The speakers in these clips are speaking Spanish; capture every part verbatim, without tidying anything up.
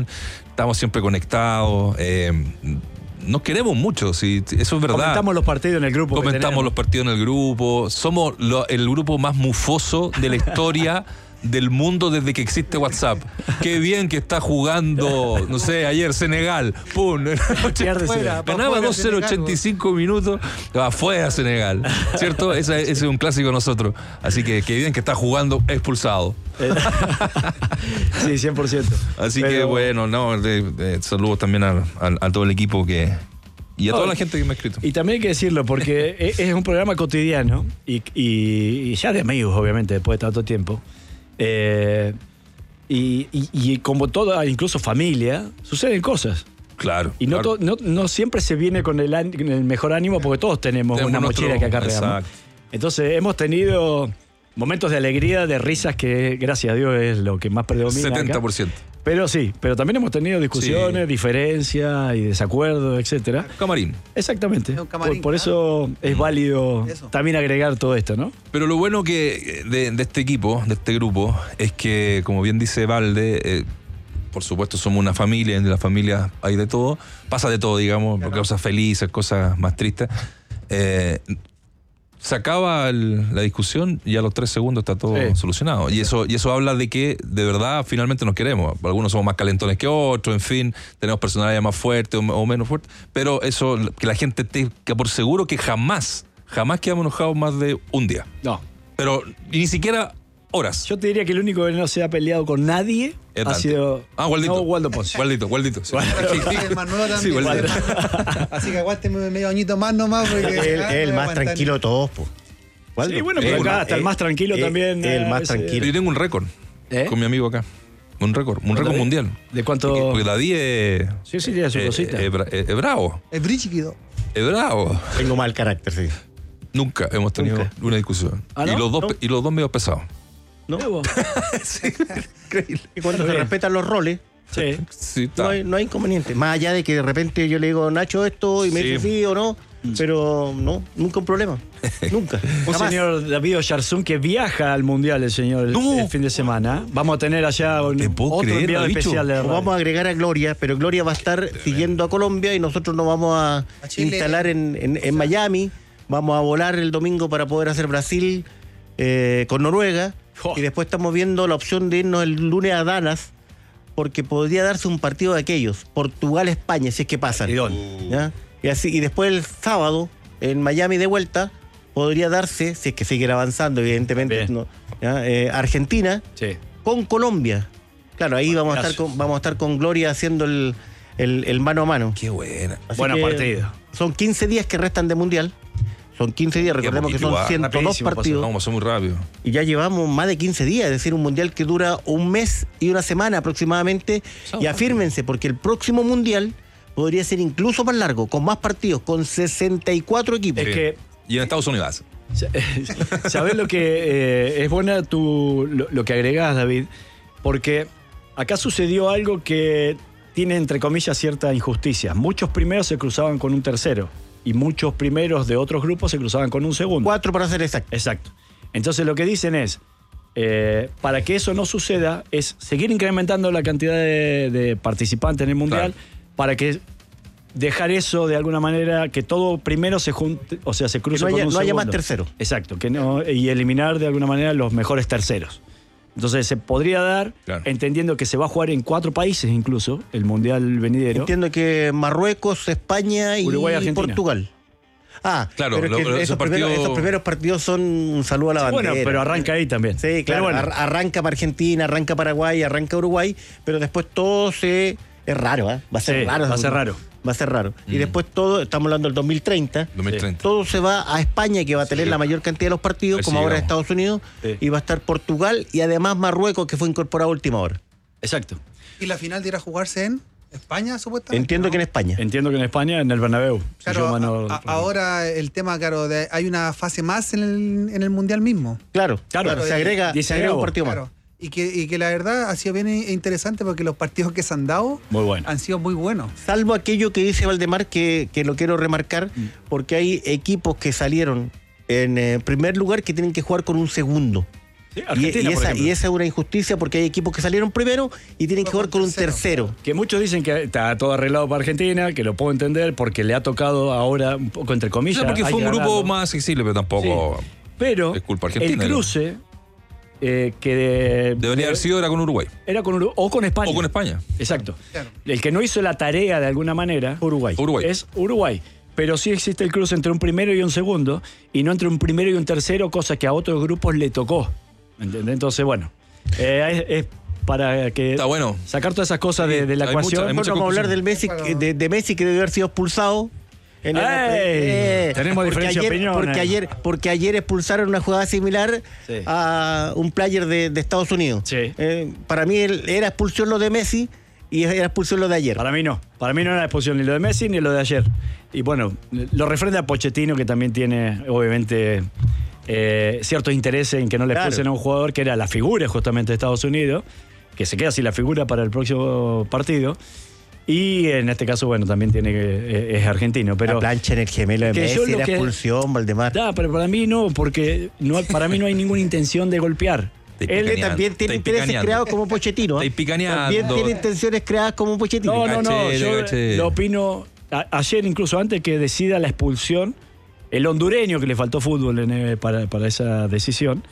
estamos siempre conectados, eh, nos queremos mucho, sí, eso es verdad. Comentamos los partidos en el grupo. Comentamos los partidos en el grupo, somos lo, el grupo más mufoso de la historia del mundo desde que existe WhatsApp. Qué bien que está jugando, no sé, ayer Senegal, pum, fuera, ganaba dos cero ochenta y cinco minutos, afuera Senegal, ¿cierto? Ese, ese es un clásico de nosotros. Así que qué bien que está jugando expulsado. Sí, cien por ciento. Así Pero... que bueno, no, de, de, saludos también a, a, a todo el equipo que y a toda la gente que me ha escrito. Y también hay que decirlo, porque es un programa cotidiano y, y, y ya de amigos, obviamente, después de tanto tiempo. Eh, y, y, y como toda, incluso familia, suceden cosas. Claro. Y no, claro. To, no, no siempre se viene con el, con el mejor ánimo, porque todos tenemos, tenemos una nuestro, mochila que acarreamos. Exacto. Entonces hemos tenido momentos de alegría, de risas, que gracias a Dios es lo que más predomina. setenta por ciento. Acá. Pero sí, pero también hemos tenido discusiones, sí. diferencias y desacuerdos, etcétera. Camarín. Exactamente. Un camarín, por, por eso claro. es válido eso. También agregar todo esto, ¿no? Pero lo bueno que de, de este equipo, de este grupo, es que, como bien dice Valde, eh, por supuesto somos una familia, en la familia hay de todo, pasa de todo, digamos, claro. cosas felices, cosas más tristes. Eh, Se acaba el, la discusión y a los tres segundos está todo sí. solucionado. Y eso, y eso habla de que de verdad finalmente nos queremos. Algunos somos más calentones que otros, en fin, tenemos personalidad más fuerte o, o menos fuerte. Pero eso, que la gente tenga por seguro que jamás, jamás quedamos enojados más de un día. No. Pero ni siquiera horas. Yo te diría que el único que no se ha peleado con nadie es ha sido... Ah, Waldito. No, Waldo Ponce. Waldito, Waldito. Sí. El más nuevo también. Sí, más... Así que aguánteme medio añito más nomás. Porque es el, ah, el más tranquilo de todos, pues. Waldo. Sí, bueno, pero acá eh, hasta el más tranquilo eh, también. El más ese... tranquilo. Yo tengo un récord ¿Eh? con mi amigo acá. Un récord, un récord mundial. ¿De cuánto? Porque, porque David es... Sí, sí, tiene su eh, cosita. Es eh, eh, bravo. Es brígido. Es bravo. Tengo mal carácter, sí. Nunca hemos tenido Nunca. una discusión. ¿Ah, no? y, los dos, ¿No? y los dos medio pesados. ¿No? Sí, increíble. Y cuando se respetan los roles, sí. Sí, no, hay, no hay inconveniente. Más allá de que de repente yo le digo, Nacho, esto, y me Sí. dice sí o no, pero no, nunca un problema. Nunca. Un Jamás. señor David Oyarzún que viaja al Mundial, el señor, el, No. el fin de semana. Vamos a tener allá un, Te puedo otro creer, enviado Davicho. especial de la Nos radio. vamos a agregar a Gloria, pero Gloria va a estar siguiendo a Colombia y nosotros nos vamos a, A Chile. instalar en, en, en Miami. Vamos a volar el domingo para poder hacer Brasil eh, con Noruega. Oh. Y después estamos viendo la opción de irnos el lunes a Dallas, porque podría darse un partido de aquellos, Portugal-España, si es que pasan. ¿Ya? Y, así, y después el sábado, en Miami de vuelta, podría darse, si es que sigue avanzando, evidentemente, no, ¿ya? Eh, Argentina Sí. con Colombia. Claro, ahí vamos a, estar con, vamos a estar con Gloria haciendo el, el, el mano a mano. Qué buena. Así Buena que partida. Son quince días que restan de Mundial. Son quince días, recordemos que son igual, ciento dos rapidísimo pasó. partidos. Vamos, pasó muy rápido. Y ya llevamos más de quince días, es decir, un Mundial que dura un mes y una semana aproximadamente. Y afírmense, porque el próximo Mundial podría ser incluso más largo, con más partidos, con sesenta y cuatro equipos. Es que, Y en Estados Unidos. ¿sabes lo que eh, es buena tu, lo, lo que agregás, David? Porque acá sucedió algo que tiene, entre comillas, cierta injusticia. Muchos primeros se cruzaban con un tercero y muchos primeros de otros grupos se cruzaban con un segundo. Cuatro para ser exacto. Exacto. Entonces lo que dicen es, eh, para que eso no suceda, es seguir incrementando la cantidad de, de participantes en el Mundial, Claro. para que dejar eso de alguna manera, que todo primero se junte, o sea, se cruce Que no haya- con un no haya segundo. más tercero. Exacto, que no, y eliminar de alguna manera los mejores terceros. Entonces se podría dar, Claro. entendiendo que se va a jugar en cuatro países incluso, el Mundial venidero. Entiendo que Marruecos, España y Uruguay, Argentina. Portugal. Ah, Claro, pero es lo- que lo- esos esos, primeros, partidos- esos primeros partidos son un saludo a la bandera. Bueno, pero arranca ahí también. Sí, claro. Pero bueno, ar- arranca para Argentina, arranca Paraguay, arranca Uruguay, pero después todo se... Es raro, ¿eh? Va a ser Sí, raro. va a ser raro. Va a ser raro. Y Mm. después todo, estamos hablando del dos mil treinta, dos mil treinta. todo se va a España, que va a tener Sí. la mayor cantidad de los partidos, Ahí como sí ahora llegamos. Estados Unidos, Sí. y va a estar Portugal y además Marruecos, que fue incorporado a última hora. exacto. Y la final irá a jugarse en España, supuestamente. Entiendo ¿no? que en España. Entiendo que en España, en el Bernabéu. si Claro, yo mal no- a- a- ahora el tema, claro, de, hay una fase más en el, en el Mundial mismo. Claro, Claro, claro, se agrega, dice se agrega un Gabo, partido más. Claro. Y que, y que la verdad ha sido bien interesante porque los partidos que se han dado Muy bueno. han sido muy buenos. Salvo aquello que dice Valdemar, que, que lo quiero remarcar, Mm. porque hay equipos que salieron en eh, primer lugar que tienen que jugar con un segundo. Sí, y, Argentina, y por esa, ejemplo. y esa es una injusticia porque hay equipos que salieron primero y tienen que jugar con un tercero. Que muchos dicen que está todo arreglado para Argentina, que lo puedo entender porque le ha tocado ahora un poco entre comillas. No, porque hay fue un que grupo ganarlo. más accesible, pero tampoco. Sí. Pero es culpa argentina, el cruce eh, que de- Debería haber sido era con Uruguay. era con Uruguay o con España. O con España. Exacto. Claro. El que no hizo la tarea de alguna manera Uruguay. Uruguay. es Uruguay. Pero sí existe el cruce entre un primero y un segundo, y no entre un primero y un tercero, cosa que a otros grupos le tocó. ¿Entendés? Entonces, bueno, eh, es, es para que Está bueno. sacar todas esas cosas de, de la Hay ecuación. mucha- hay Bueno, mucha Vamos a hablar confusión. del Messi, que- de, de Messi que debe haber sido expulsado. En el- ¡Ey! Tenemos porque diferencia de ayer, opinión, Porque eh. ayer, porque ayer expulsaron una jugada similar Sí. a un player de, de Estados Unidos. Sí. Eh, para mí el- era expulsión lo de Messi y era expulsión lo de ayer. Para mí no. Para mí no era la expulsión ni lo de Messi ni lo de ayer. Y bueno, lo refrenda a Pochettino, que también tiene, obviamente, eh, ciertos intereses en que no le Claro. expulsen a un jugador que era la figura justamente de Estados Unidos, que se queda así la figura para el próximo partido. Y en este caso, bueno, también tiene que, eh, es argentino. Pero la plancha en el gemelo de que Messi, yo lo era que- expulsión, Valdemar. Da, pero para mí no, porque no, para mí no hay ninguna intención de golpear. Te Él picaneando. También tiene Estáis intereses picaneando. creados como Pochettino. ¿eh? Estáis picaneando. También tiene intenciones creadas como Pochettino. No, no, no. Caché, Yo caché. lo opino. a- ayer, incluso antes que decida la expulsión, el hondureño que le faltó fútbol en, eh, para, para esa decisión,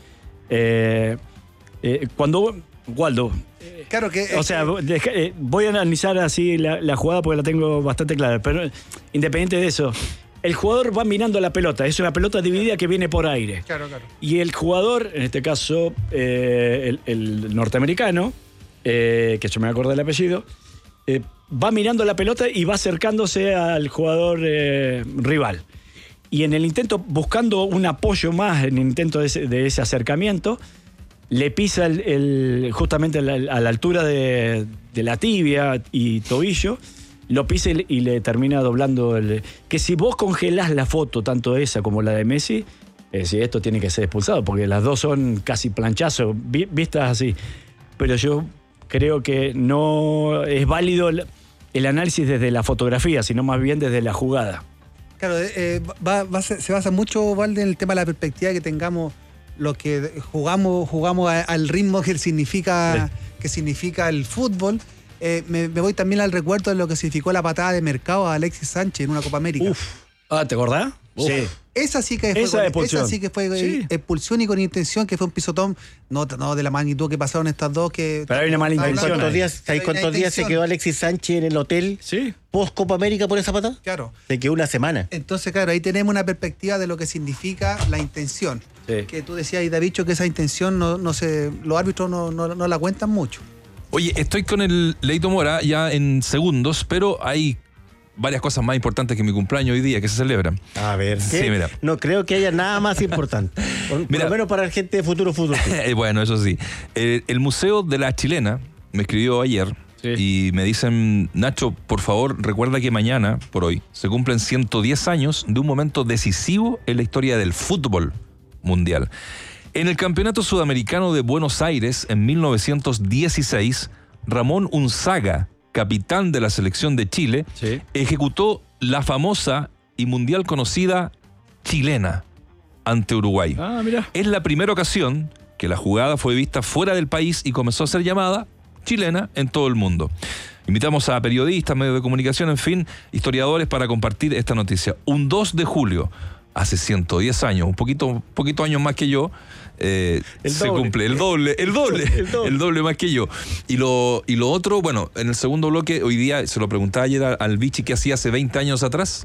eh, eh, cuando. Waldo, Claro que. o sea, deja- eh, voy a analizar así la, la jugada porque la tengo bastante clara, pero eh, independiente de eso, el jugador va mirando la pelota, es una pelota dividida que viene por aire. Claro, claro. Y el jugador, en este caso eh, el, el norteamericano, eh, que yo me acuerdo del apellido, eh, va mirando la pelota y va acercándose al jugador eh, rival. Y en el intento, buscando un apoyo más, en el intento de ese, de ese acercamiento, le pisa el, el- justamente a la, a la altura de, de la tibia y tobillo, lo pisa y, y le termina doblando el... Que si vos congelás la foto, tanto esa como la de Messi, es decir, esto tiene que ser expulsado, porque las dos son casi planchazos, vi- vistas así. Pero yo creo que no es válido el, el análisis desde la fotografía, sino más bien desde la jugada. Claro, eh, va- va- se se basa mucho, Valde, en el tema de la perspectiva que tengamos los que jugamos jugamos a- al ritmo que significa, que significa el fútbol. Eh, me, me voy también al recuerdo de lo que significó la patada de Mercado a Alexis Sánchez en una Copa América. Ah, ¿te acordás? Sí. Esa sí que fue, Esa con- expulsión. esa sí que fue Sí. expulsión y con intención, que fue un pisotón, no, no de la magnitud que pasaron estas dos. Que Pero hay una mala Estamos intención hablando- ¿Cuántos ahí. días, ¿sabes Hay una cuántos días se intención. quedó Alexis Sánchez en el hotel Sí. post Copa América por esa pata? Claro. Se quedó una semana. Entonces, claro, ahí tenemos una perspectiva de lo que significa la intención. Sí. Que tú decías, y David, que esa intención no, no se, los árbitros no, no, no la cuentan mucho. Oye, estoy con el Leito Mora ya en segundos, pero hay varias cosas más importantes que mi cumpleaños hoy día que se celebran. A ver, Sí, ¿qué? mira. No creo que haya nada más importante. Por, por Mira. lo menos para la gente de Futuro Fútbol. Eh, bueno, eso sí. Eh, el Museo de la Chilena me escribió ayer Sí. y me dicen, Nacho, por favor, recuerda que mañana, por hoy, se cumplen ciento diez años de un momento decisivo en la historia del fútbol mundial. En el Campeonato Sudamericano de Buenos Aires, en mil novecientos dieciséis, Ramón Unzaga, capitán de la selección de Chile, Sí. ejecutó la famosa y mundial conocida chilena ante Uruguay. Ah, mira. Es la primera ocasión que la jugada fue vista fuera del país y comenzó a ser llamada chilena en todo el mundo. Invitamos a periodistas, medios de comunicación, en fin, historiadores para compartir esta noticia. Un dos de julio, hace ciento diez años, un poquito, poquito años más que yo, eh, El se doble. cumple el doble, el doble, El doble. el doble más que yo. Y lo, y lo otro, bueno, en el segundo bloque, hoy día se lo preguntaba ayer al- al Vichy que hacía hace veinte años atrás.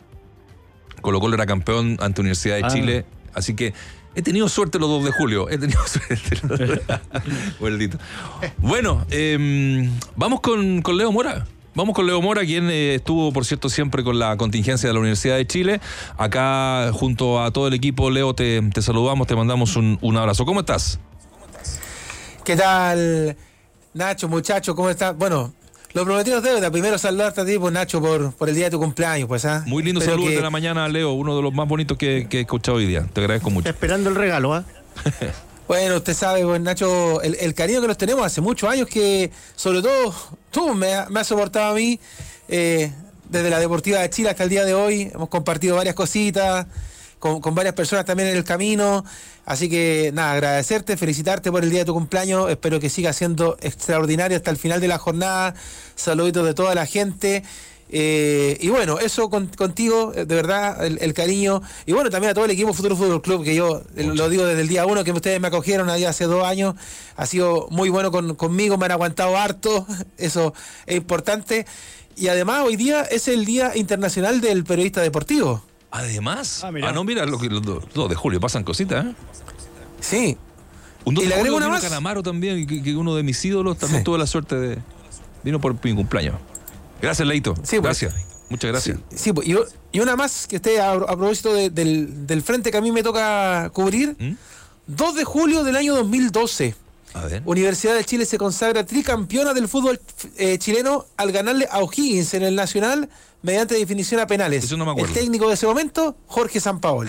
Colo Colo era campeón ante Universidad de Ah. Chile, así que he tenido suerte los dos de julio. He tenido suerte. Maldito. Bueno, eh, vamos con, con Leo Mora. Vamos con Leo Mora, quien eh, estuvo, por cierto, siempre con la contingencia de la Universidad de Chile. Acá, junto a todo el equipo, Leo, te, te saludamos, te mandamos un, un abrazo. ¿Cómo estás? ¿Qué tal, Nacho, muchacho? ¿Cómo estás? Bueno, lo prometido es deuda. Primero saludarte a ti, pues, Nacho, por, por el día de tu cumpleaños, pues, ¿ah? Muy lindo Espero saludo que- de la mañana, Leo, uno de los más bonitos que, que he escuchado hoy día. Te agradezco mucho. Está esperando el regalo, ¿ah? Bueno, usted sabe, pues, Nacho, el, el cariño que nos tenemos hace muchos años que, sobre todo, tú me, ha- me has soportado a mí, eh, desde la Deportiva de Chile hasta el día de hoy. Hemos compartido varias cositas, con, con varias personas también en el camino. Así que nada, agradecerte, felicitarte por el día de tu cumpleaños. Espero que siga siendo extraordinario hasta el final de la jornada. Saluditos de toda la gente. Eh, y bueno, eso con, contigo, de verdad, el, el cariño. Y bueno, también a todo el equipo Futuro Fútbol Club, que yo Mucho. lo digo desde el día uno, que ustedes me acogieron ahí hace dos años. Ha sido muy bueno con, conmigo, me han aguantado harto. Eso es importante. Y además, hoy día es el Día Internacional del Periodista Deportivo. Además, ah, ah no, mira, los dos de julio pasan cositas, ¿eh? Sí. Un dos y de le agrego julio una vino más. Canamaro también, que, que uno de mis ídolos también sí. tuvo la suerte de. Vino por mi cumpleaños. Gracias, Leito. Sí, pues, gracias. Muchas gracias. Sí, sí pues, y, y una más que esté a, a propósito de, del, del frente que a mí me toca cubrir. ¿Mm? dos de julio del año dos mil doce. A ver. Universidad de Chile se consagra tricampeona del fútbol eh, chileno al ganarle a O'Higgins en el Nacional mediante definición a penales. Eso no me acuerdo. El técnico de ese momento, Jorge Sampaoli.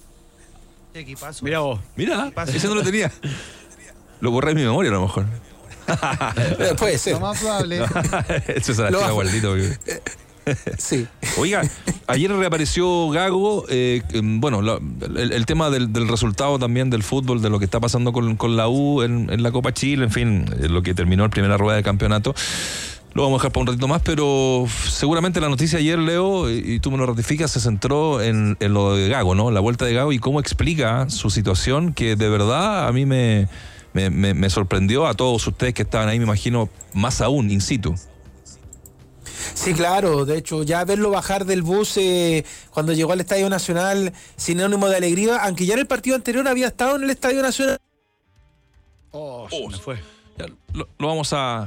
Mira vos. Mira, ese no lo tenía. Lo borré en mi memoria a lo mejor. Puede ser. Lo más probable. Eso se la chica Gualdito. Sí. Oiga, ayer reapareció Gago. Eh, bueno, la, el, el tema del, del resultado también del fútbol, de lo que está pasando con, con la U en, en la Copa Chile, en fin, lo que terminó la primera rueda de campeonato. Lo vamos a dejar para un ratito más, pero seguramente la noticia ayer, Leo, y tú me lo ratificas, se centró en, en lo de Gago, ¿no? La vuelta de Gago y cómo explica su situación, que de verdad a mí me... Me, me, me sorprendió, a todos ustedes que estaban ahí, me imagino, más aún, in situ. Sí, claro, de hecho, ya verlo bajar del bus eh, cuando llegó al Estadio Nacional, sinónimo de alegría, aunque ya en el partido anterior había estado en el Estadio Nacional. Oh, se me fue. Ya, lo, lo vamos a...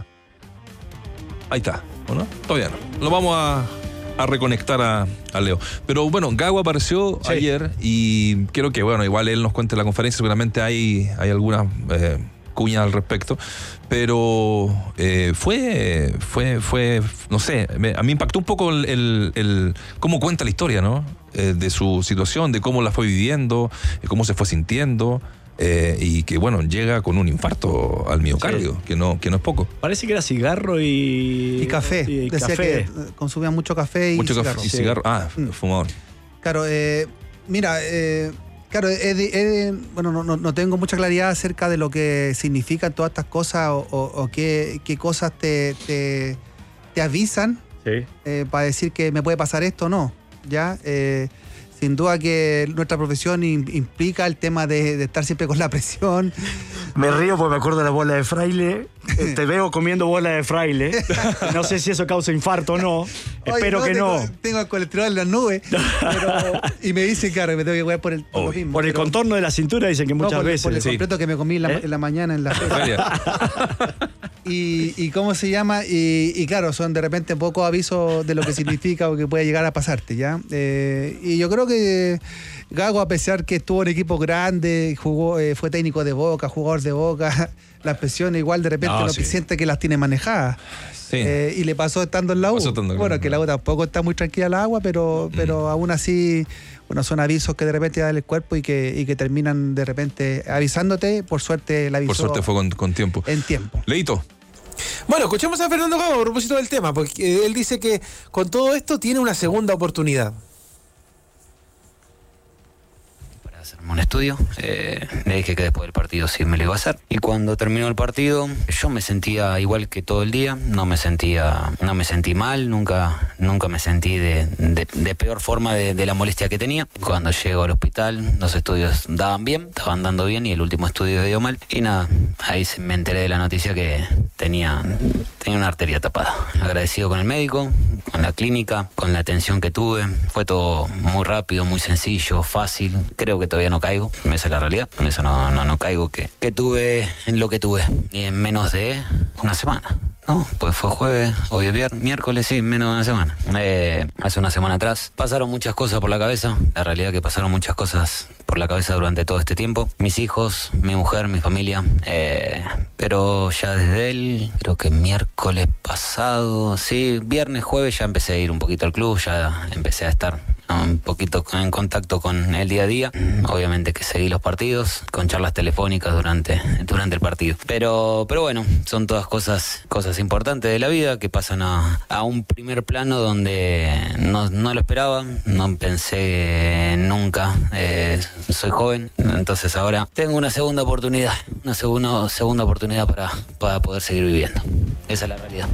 Ahí está, ¿o no? Todavía no. Lo vamos a... a reconectar a, a Leo. Pero bueno, Gago apareció sí. ayer y quiero que, bueno, igual él nos cuente en la conferencia, seguramente hay, hay algunas eh, cuñas al respecto, pero eh, fue, fue, fue, no sé, me, a mí impactó un poco el, el, el cómo cuenta la historia, ¿no? Eh, de su situación, de cómo la fue viviendo, de cómo se fue sintiendo. Eh, y que bueno, llega con un infarto al miocardio, sí. que no que no es poco. Parece que era cigarro y... Y café. Y Decía café. que consumía mucho café y mucho cigarro. Café y cigarro. Ah, mm. fumador. Claro, eh, mira, eh, claro, eh, eh, bueno, no, no, no tengo mucha claridad acerca de lo que significan todas estas cosas o, o, o qué, qué cosas te, te, te avisan sí. eh, para decir que me puede pasar esto o no, ¿ya? Eh, Sin duda que nuestra profesión implica el tema de, de estar siempre con la presión. Me río porque me acuerdo de la bola de fraile. Te veo comiendo bola de fraile. No sé si eso causa infarto o no. Oye, Espero no, que tengo, no. Tengo el colesterol en las nubes. Pero, y me dicen, claro, que me tengo que jugar por el por lo mismo. Por el pero, contorno de la cintura dicen que muchas no, por, veces. Por el sí. completo que me comí en la, ¿Eh? en la mañana en la feria. y, y cómo se llama. Y, y claro, son de repente pocos avisos de lo que significa o que puede llegar a pasarte, ¿ya? Eh, y yo creo que Gago, a pesar que estuvo en equipos grandes, jugó, eh, fue técnico de Boca, jugador de Boca, las presiones igual de repente no, lo sí. que siente que las tiene manejadas. Sí. Eh, y le pasó estando en la U. Estando, bueno, que la U tampoco está muy tranquila el agua, pero, mm. pero aún así, bueno, son avisos que de repente da el cuerpo y que, y que terminan de repente avisándote. Por suerte el aviso. Por suerte fue con, con tiempo. En tiempo. Leito. Bueno, escuchemos a Fernando Gago a propósito del tema, porque él dice que con todo esto tiene una segunda oportunidad. Hacerme un estudio, eh, le dije que después del partido sí me lo iba a hacer y cuando terminó el partido yo me sentía igual que todo el día, no me sentía no me sentí mal, nunca nunca me sentí de, de, de peor forma de, de la molestia que tenía. Cuando llego al hospital los estudios daban bien, estaban dando bien y el último estudio dio mal y nada, ahí me enteré de la noticia que tenía, tenía una arteria tapada. Agradecido con el médico, con la clínica, con la atención que tuve, fue todo muy rápido, muy sencillo, fácil, creo que todavía no caigo, esa es la realidad, en eso no, no, no caigo, que, que tuve en lo que tuve, y en menos de una semana. No, pues fue jueves, hoy es viernes, miércoles, sí, menos de una semana. Eh, hace una semana atrás pasaron muchas cosas por la cabeza, la realidad es que pasaron muchas cosas por la cabeza durante todo este tiempo. Mis hijos, mi mujer, mi familia, eh, pero ya desde él, creo que miércoles pasado, sí, viernes, jueves ya empecé a ir un poquito al club, ya empecé a estar, un poquito en contacto con el día a día. Obviamente que seguí los partidos, con charlas telefónicas durante, durante el partido. Pero, pero bueno, son todas cosas, cosas importantes de la vida que pasan a, a un primer plano donde no, no lo esperaba, no pensé nunca. Eh, soy joven, entonces ahora tengo una segunda oportunidad, una segunda, segunda oportunidad para, para poder seguir viviendo. Esa es la realidad.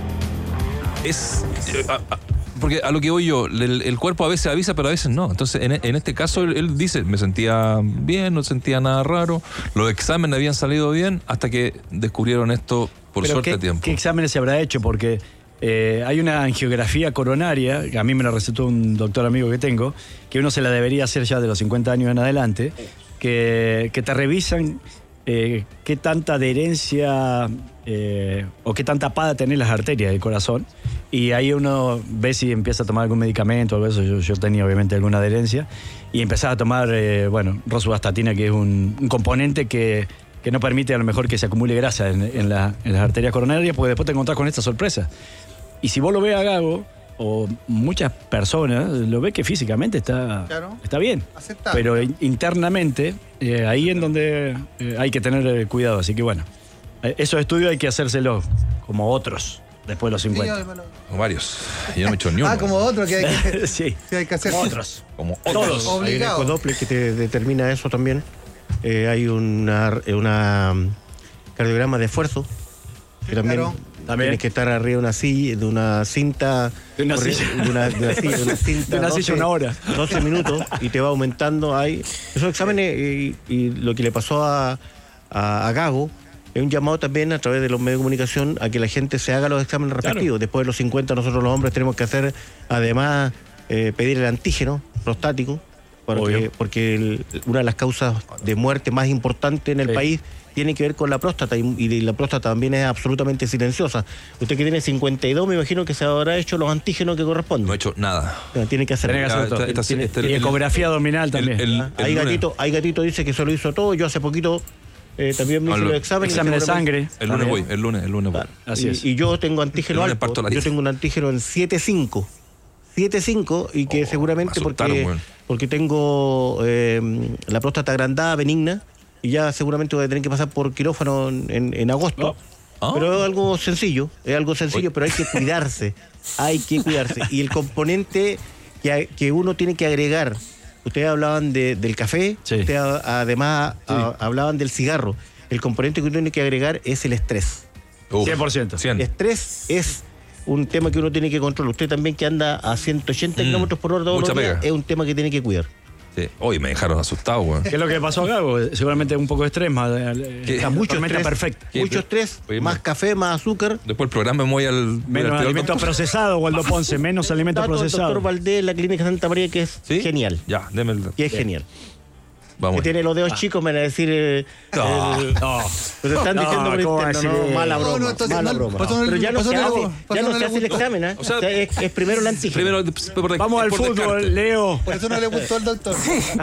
Es... eh, a- a- porque a lo que voy yo, el, el cuerpo a veces avisa, pero a veces no. Entonces, en, en este caso, él, él dice, me sentía bien, no sentía nada raro, los exámenes habían salido bien, hasta que descubrieron esto por Pero suerte ¿qué, a tiempo. ¿Qué exámenes se habrá hecho? Porque eh, hay una angiografía coronaria, que a mí me la recetó un doctor amigo que tengo, que uno se la debería hacer ya de los cincuenta años en adelante, que, que te revisan eh, qué tanta adherencia eh, o qué tan tapada tenés las arterias del corazón. Y ahí uno ve si empieza a tomar algún medicamento o algo de eso. Yo, yo tenía obviamente alguna adherencia. Y empezaba a tomar, eh, bueno, rosuvastatina, que es un, un componente que, que no permite a lo mejor que se acumule grasa en, en, la- en las arterias coronarias, porque después te encontrás con esta sorpresa. Y si vos lo ves a Gago, o muchas personas, lo ves que físicamente está, Claro. está bien. Aceptable. Pero in- internamente, eh, ahí en donde eh, hay que tener eh, cuidado. Así que bueno, eh, esos estudios hay que hacérselos como otros, después de los Sí, cincuenta. yo me lo- Como varios. Y yo no he hecho ni uno. Ah, como otro que hay que, Sí, que hay que hacer. como otros. Como Todos. otros. Hay un Obligado. ecodoppler que te determina eso también. Eh, hay una, una um, cardiograma de esfuerzo que también, claro. También. tienes que estar arriba de una silla, de una cinta, De una corri- silla. de una, de una silla, de una cinta, De una silla una hora. doce minutos y te va aumentando. Hay esos exámenes y, y lo que le pasó a, a, a Gago es un llamado también a través de los medios de comunicación a que la gente se haga los exámenes respectivos. Después de los cincuenta nosotros los hombres tenemos que hacer, además, eh, pedir el antígeno prostático, porque, Obvio. porque el- una de las causas de muerte más importantes en el Sí. país tiene que ver con la próstata y, y la próstata también es absolutamente silenciosa. Usted que tiene cincuenta y dos, me imagino que se habrá hecho los antígenos que No he corresponden. hecho nada. No, tiene que hacer. Tenés que hacer Esta- todo. esta- Tiene- esta- y el- ecografía abdominal también. el- Ah, el Hay lunes. gatito, hay gatito dice que se lo hizo todo. Yo hace poquito eh, también me No, hice lo- los exámenes. Examen de seguramente- sangre. El lunes también. voy, el lunes, el lunes voy. Claro. Así y, es. y yo tengo antígeno El lunes alto. parto la Yo nariz. tengo un antígeno en siete cinco. siete cinco y que Oh, seguramente me porque, asustaron, weón. porque tengo eh, la próstata agrandada, benigna, y ya seguramente voy a tener que pasar por quirófano en, en agosto. Ah. Pero es algo sencillo, es algo sencillo, pero hay que cuidarse. Hay que cuidarse. Y el componente que, hay- que uno tiene que agregar, ustedes hablaban de- del café, Sí. ustedes a- además a- hablaban del cigarro. El componente que uno tiene que agregar es el estrés. Uf, cien por ciento. cien. El estrés es un tema que uno tiene que controlar. Usted también que anda a ciento ochenta Mm, kilómetros por hora todos mucha los días, pega. es un tema que tiene que cuidar. Sí. Hoy me dejaron asustado, weón. ¿Qué es lo que pasó a Gago? Seguramente un poco de estrés, más eh, ¿Qué? está Mucho tormenta estrés, perfecta. ¿Qué? mucho estrés, Oye, más me- café, más azúcar. Después del programa me voy al... voy al Menos hospital, alimentos doctor. procesados, Waldo Ponce, menos alimentos Dato del doctor procesados. Valdés en la clínica Santa María, que es ¿Sí? genial. Ya, deme el... Que es genial. Vamos. Que tiene los dedos chicos, me van a decir. eh, No. el- No. Pero están No, diciendo por ¿cómo va a interno, decir no, eso? mala No, broma, no, entonces mala no, broma. por eso no- Pero ya no por se eso no hace, le- por ya eso no no se le hace el gustó. examen, ¿eh? O sea, O sea, es, es primero el antígeno. Primero, por- Vamos al por fútbol, descarte. Leo. Por eso no le gustó al doctor.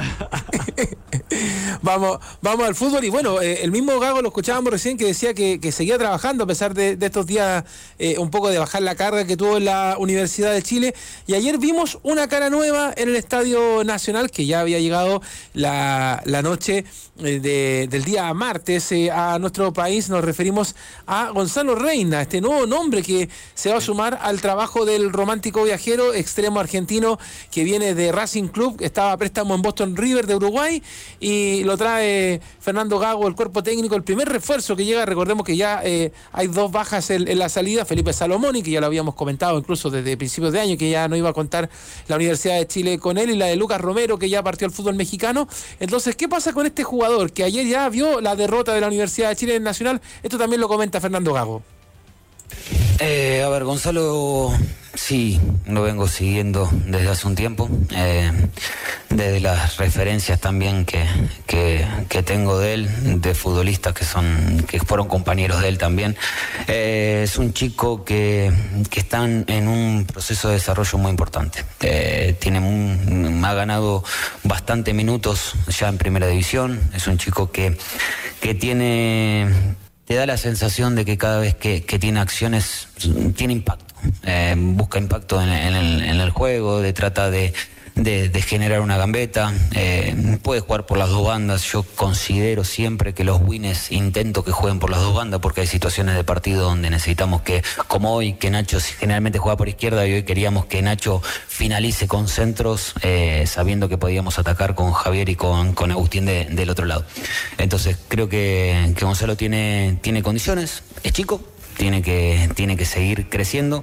Vamos, vamos al fútbol y bueno, eh, el mismo Gago lo escuchábamos recién que decía que, que seguía trabajando a pesar de, de estos días eh, un poco de bajar la carga que tuvo en la Universidad de Chile, y ayer vimos una cara nueva en el Estadio Nacional que ya había llegado la, la noche eh, de- del día martes eh, a nuestro país. Nos referimos a Gonzalo Reina, este nuevo nombre que se va a sumar al trabajo del romántico viajero extremo argentino que viene de Racing Club, que estaba a préstamo en Boston River de Uruguay, y lo trae Fernando Gago, el cuerpo técnico, el primer refuerzo que llega. Recordemos que ya eh, hay dos bajas en, en la salida, Felipe Salomoni, que ya lo habíamos comentado incluso desde principios de año, que ya no iba a contar la Universidad de Chile con él, y la de Lucas Romero, que ya partió al fútbol mexicano. Entonces, ¿qué pasa con este jugador que ayer ya vio la derrota de la Universidad de Chile en Nacional? Esto también lo comenta Fernando Gago. Eh, a ver, Gonzalo, sí, lo vengo siguiendo desde hace un tiempo, eh, desde las referencias también que, que, que tengo de él, de futbolistas que son que fueron compañeros de él también. Eh, es un chico que, que está en un proceso de desarrollo muy importante. Eh, tiene un, ha ganado bastante minutos ya en primera división. Es un chico que, que tiene... te da la sensación de que cada vez que, que tiene acciones tiene impacto, eh, busca impacto en, en, el, en el juego, de trata de, de, de generar una gambeta, eh, puede jugar por las dos bandas. Yo considero siempre que los winners intento que jueguen por las dos bandas, porque hay situaciones de partido donde necesitamos que, como hoy, que Nacho generalmente juega por izquierda y hoy queríamos que Nacho finalice con centros, eh, sabiendo que podíamos atacar con Javier y con, con Agustín de, del otro lado. Entonces creo que, que Gonzalo tiene, tiene condiciones, es chico, tiene que, tiene que seguir creciendo.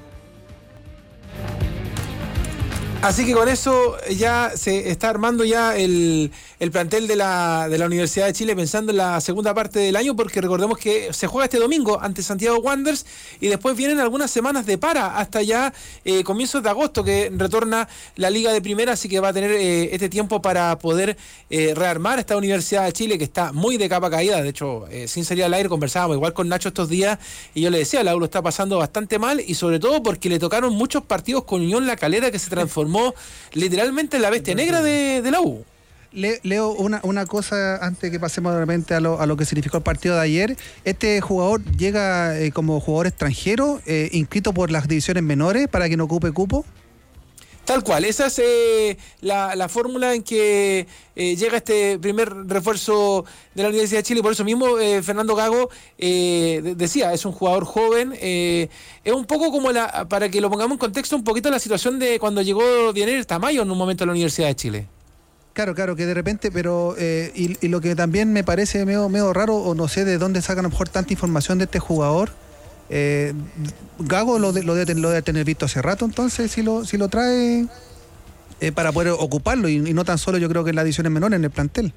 Así que con eso ya se está armando ya el, el plantel de la, de la Universidad de Chile, pensando en la segunda parte del año, porque recordemos que se juega este domingo ante Santiago Wanderers y después vienen algunas semanas de para hasta ya eh, comienzos de agosto, que retorna la Liga de Primera, así que va a tener eh, este tiempo para poder eh, rearmar esta Universidad de Chile, que está muy de capa caída. De hecho, eh, sin salir al aire conversábamos igual con Nacho estos días y yo le decía, la U lo está pasando bastante mal, y sobre todo porque le tocaron muchos partidos con Unión La Calera, que se transformó literalmente en la bestia negra de, de la U. Le, Leo, una, una cosa antes que pasemos de repente a lo, a lo que significó el partido de ayer. Este jugador llega eh, como jugador extranjero, eh, inscrito por las divisiones menores para que no ocupe cupo. Tal cual, esa es eh, la, la fórmula en que eh, llega este primer refuerzo de la Universidad de Chile. Por eso mismo eh, Fernando Gago eh, de, decía, es un jugador joven, eh, es un poco como, la para que lo pongamos en contexto, un poquito la situación de cuando llegó Daniel Tamayo en un momento a la Universidad de Chile. Claro, claro, que de repente, pero eh, y, y lo que también me parece medio, medio raro, o no sé de dónde sacan a lo mejor tanta información de este jugador. Eh, Gago lo, de, lo, de, lo debe tener visto hace rato, entonces si lo, si lo trae eh, para poder ocuparlo, y, y no tan solo yo creo que en las ediciones menores, en el plantel.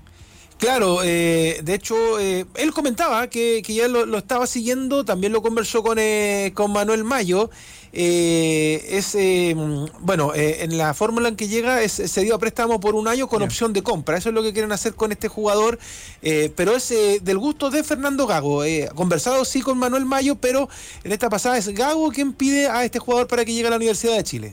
Claro, eh, de hecho, eh, él comentaba que, que ya lo, lo estaba siguiendo, también lo conversó con, eh, con Manuel Mayo. Eh, es eh, bueno, eh, en la fórmula en que llega es cedido a préstamo por un año con yeah. opción de compra. Eso es lo que quieren hacer con este jugador, eh, pero es eh, del gusto de Fernando Gago. Eh, conversado sí con Manuel Mayo, pero en esta pasada es Gago quien pide a este jugador para que llegue a la Universidad de Chile.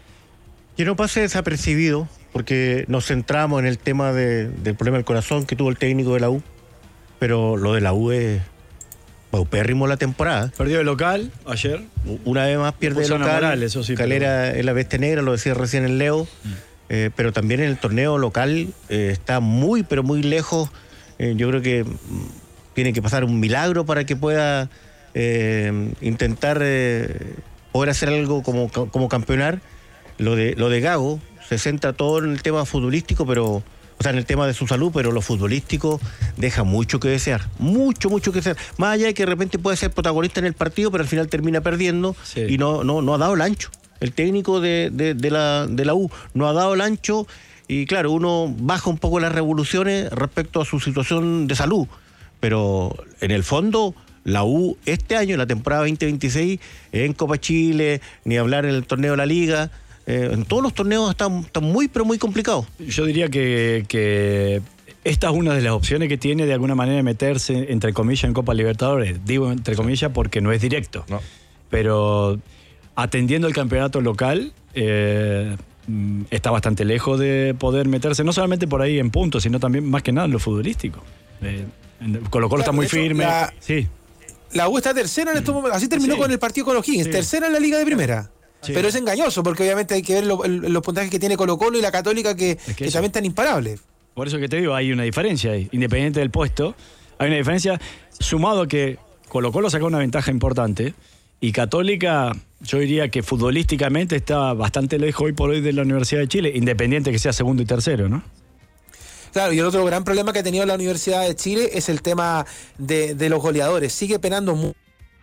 Que no pase desapercibido, porque nos centramos en el tema de, del problema del corazón que tuvo el técnico de la U, pero lo de la U es paupérrimo la temporada. Perdió de local ayer. Una vez más pierde de local. Moral, eso sí, Calera pero... es la bestia negra, lo decía recién el Leo, mm. eh, pero también en el torneo local eh, está muy, pero muy lejos. Eh, yo creo que mm, tiene que pasar un milagro para que pueda eh, intentar eh, poder hacer algo como, como campeonar. Lo de, lo de Gago se centra todo en el tema futbolístico, pero, o sea, en el tema de su salud, pero lo futbolístico deja mucho que desear, mucho, mucho que desear. Más allá de que de repente puede ser protagonista en el partido, pero al final termina perdiendo, sí. y no, no, no ha dado el ancho. El técnico de, de, de, la, de la U no ha dado el ancho, y claro, uno baja un poco las revoluciones respecto a su situación de salud, pero en el fondo la U este año, en la temporada veinte veintiséis, en Copa Chile, ni hablar en el torneo de la Liga, Eh, en todos los torneos están, están muy, pero muy complicados. Yo diría que, que esta es una de las opciones que tiene de alguna manera de meterse, entre comillas, en Copa Libertadores. Digo entre comillas porque no es directo. No. Pero atendiendo el campeonato local, eh, está bastante lejos de poder meterse, no solamente por ahí en puntos, sino también más que nada en lo futbolístico. Eh, Colo Colo claro, está muy hecho, firme. La, sí. la U está tercera en estos momentos. Así terminó sí. con el partido con O'Higgins. Sí. Tercera en la Liga de Primera. Sí. Pero es engañoso, porque obviamente hay que ver lo, el, los puntajes que tiene Colo Colo y la Católica, que, es que, que también están imparables. Por eso que te digo, hay una diferencia ahí, independiente del puesto. Hay una diferencia, sumado a que Colo Colo sacó una ventaja importante, y Católica, yo diría que futbolísticamente está bastante lejos hoy por hoy de la Universidad de Chile, independiente que sea segundo y tercero, ¿no? Claro, y el otro gran problema que ha tenido la Universidad de Chile es el tema de, de los goleadores. Sigue penando mucho.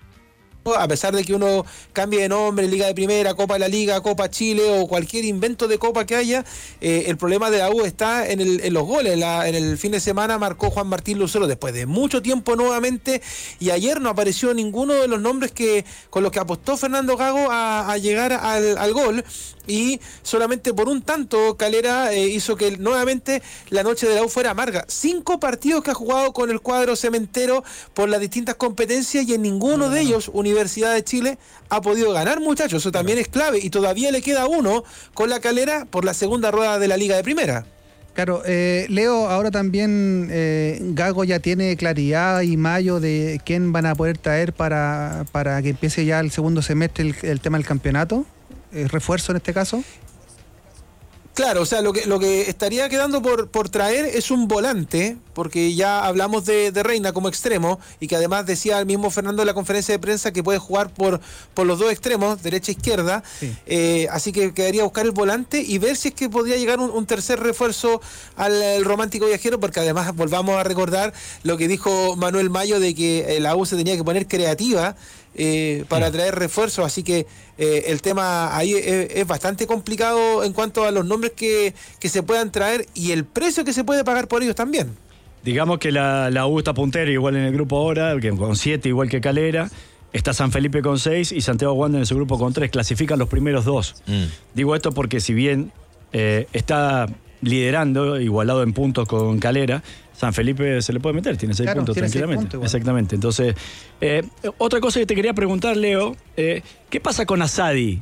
A pesar de que uno cambie de nombre, Liga de Primera, Copa de la Liga, Copa Chile o cualquier invento de Copa que haya, eh, el problema de la U está en, el, en los goles. La, en el fin de semana marcó Juan Martín Lucero después de mucho tiempo nuevamente, y ayer no apareció ninguno de los nombres que con los que apostó Fernando Gago a, a llegar al, al gol, y solamente por un tanto Calera eh, hizo que nuevamente la noche de la U fuera amarga. Cinco partidos que ha jugado con el cuadro cementero por las distintas competencias, y en ninguno de ellos Universidad de Chile ha podido ganar, muchachos. Eso también es clave, y todavía le queda uno con la Calera por la segunda rueda de la Liga de Primera. Claro, eh, Leo, ahora también eh, Gago ya tiene claridad y Mayo de quién van a poder traer para, para que empiece ya el segundo semestre el, el tema del campeonato. ¿Es refuerzo en este caso? Claro, o sea, lo que, lo que estaría quedando por, por traer es un volante, porque ya hablamos de, de Reina como extremo, y que además decía el mismo Fernando en la conferencia de prensa que puede jugar por, por los dos extremos, derecha e izquierda. Sí. Eh, así que quedaría buscar el volante y ver si es que podría llegar un, un tercer refuerzo al, al romántico viajero, porque además volvamos a recordar lo que dijo Manuel Mayo de que la U se tenía que poner creativa Eh, para traer refuerzos, así que eh, el tema ahí es, es bastante complicado en cuanto a los nombres que, que se puedan traer y el precio que se puede pagar por ellos también. Digamos que la, la U está puntera igual en el grupo ahora, que con siete igual que Calera, está San Felipe con seis y Santiago Wander en su grupo con tres, clasifican los primeros dos. Mm. Digo esto porque si bien eh, está liderando, igualado en puntos con Calera, San Felipe se le puede meter, tiene seis claro, puntos tiene tranquilamente. Seis puntos, exactamente. Entonces, eh, otra cosa que te quería preguntar, Leo, eh, ¿qué pasa con Asadi?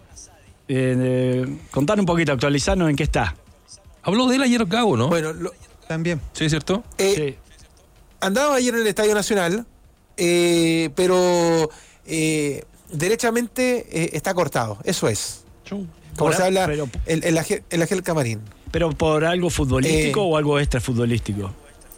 Eh, eh, contar un poquito, actualizarnos en qué está. Habló de él ayer Gago, ¿no? Bueno, lo, también. Sí, ¿cierto? Eh, sí. Andaba ayer en el Estadio Nacional, eh, pero eh, derechamente eh, está cortado, eso es. Como se habla pero, el, el, el, el Ángel Camarín. ¿Pero por algo futbolístico eh, o algo extra futbolístico?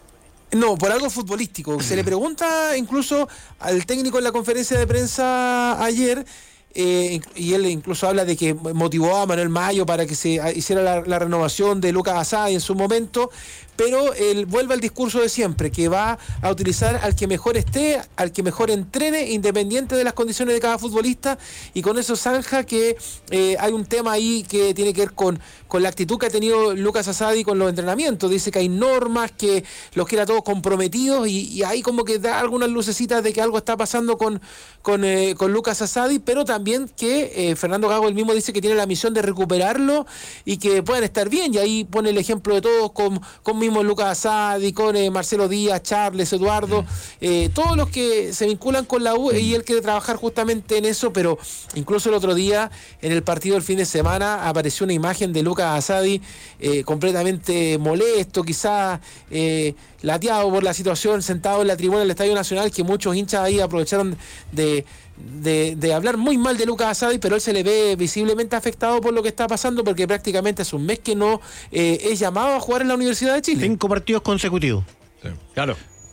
No, por algo futbolístico. Se le pregunta incluso al técnico en la conferencia de prensa ayer, eh, y él incluso habla de que motivó a Manuel Mayo para que se hiciera la, la renovación de Lucas Asadi en su momento, pero él vuelve al discurso de siempre, que va a utilizar al que mejor esté, al que mejor entrene, independiente de las condiciones de cada futbolista, y con eso zanja que eh, hay un tema ahí que tiene que ver con, con la actitud que ha tenido Lucas Asadi con los entrenamientos. Dice que hay normas, que los quiere a todos comprometidos, y, y ahí como que da algunas lucecitas de que algo está pasando con, con, eh, con Lucas Asadi, pero también que eh, Fernando Gago él mismo dice que tiene la misión de recuperarlo y que puedan estar bien, y ahí pone el ejemplo de todos con, con mismo Lucas Asadi, con eh, Marcelo Díaz, Charles, Eduardo, eh, todos los que se vinculan con la U, y él quiere trabajar justamente en eso. Pero incluso el otro día en el partido del fin de semana apareció una imagen de Lucas Asadi eh, completamente molesto, quizás eh, lateado por la situación, sentado en la tribuna del Estadio Nacional, que muchos hinchas ahí aprovecharon de De, de hablar muy mal de Lucas Asadi, pero él se le ve visiblemente afectado por lo que está pasando, porque prácticamente hace un mes que no eh, es llamado a jugar en la Universidad de Chile. Cinco partidos consecutivos. Sí. Claro.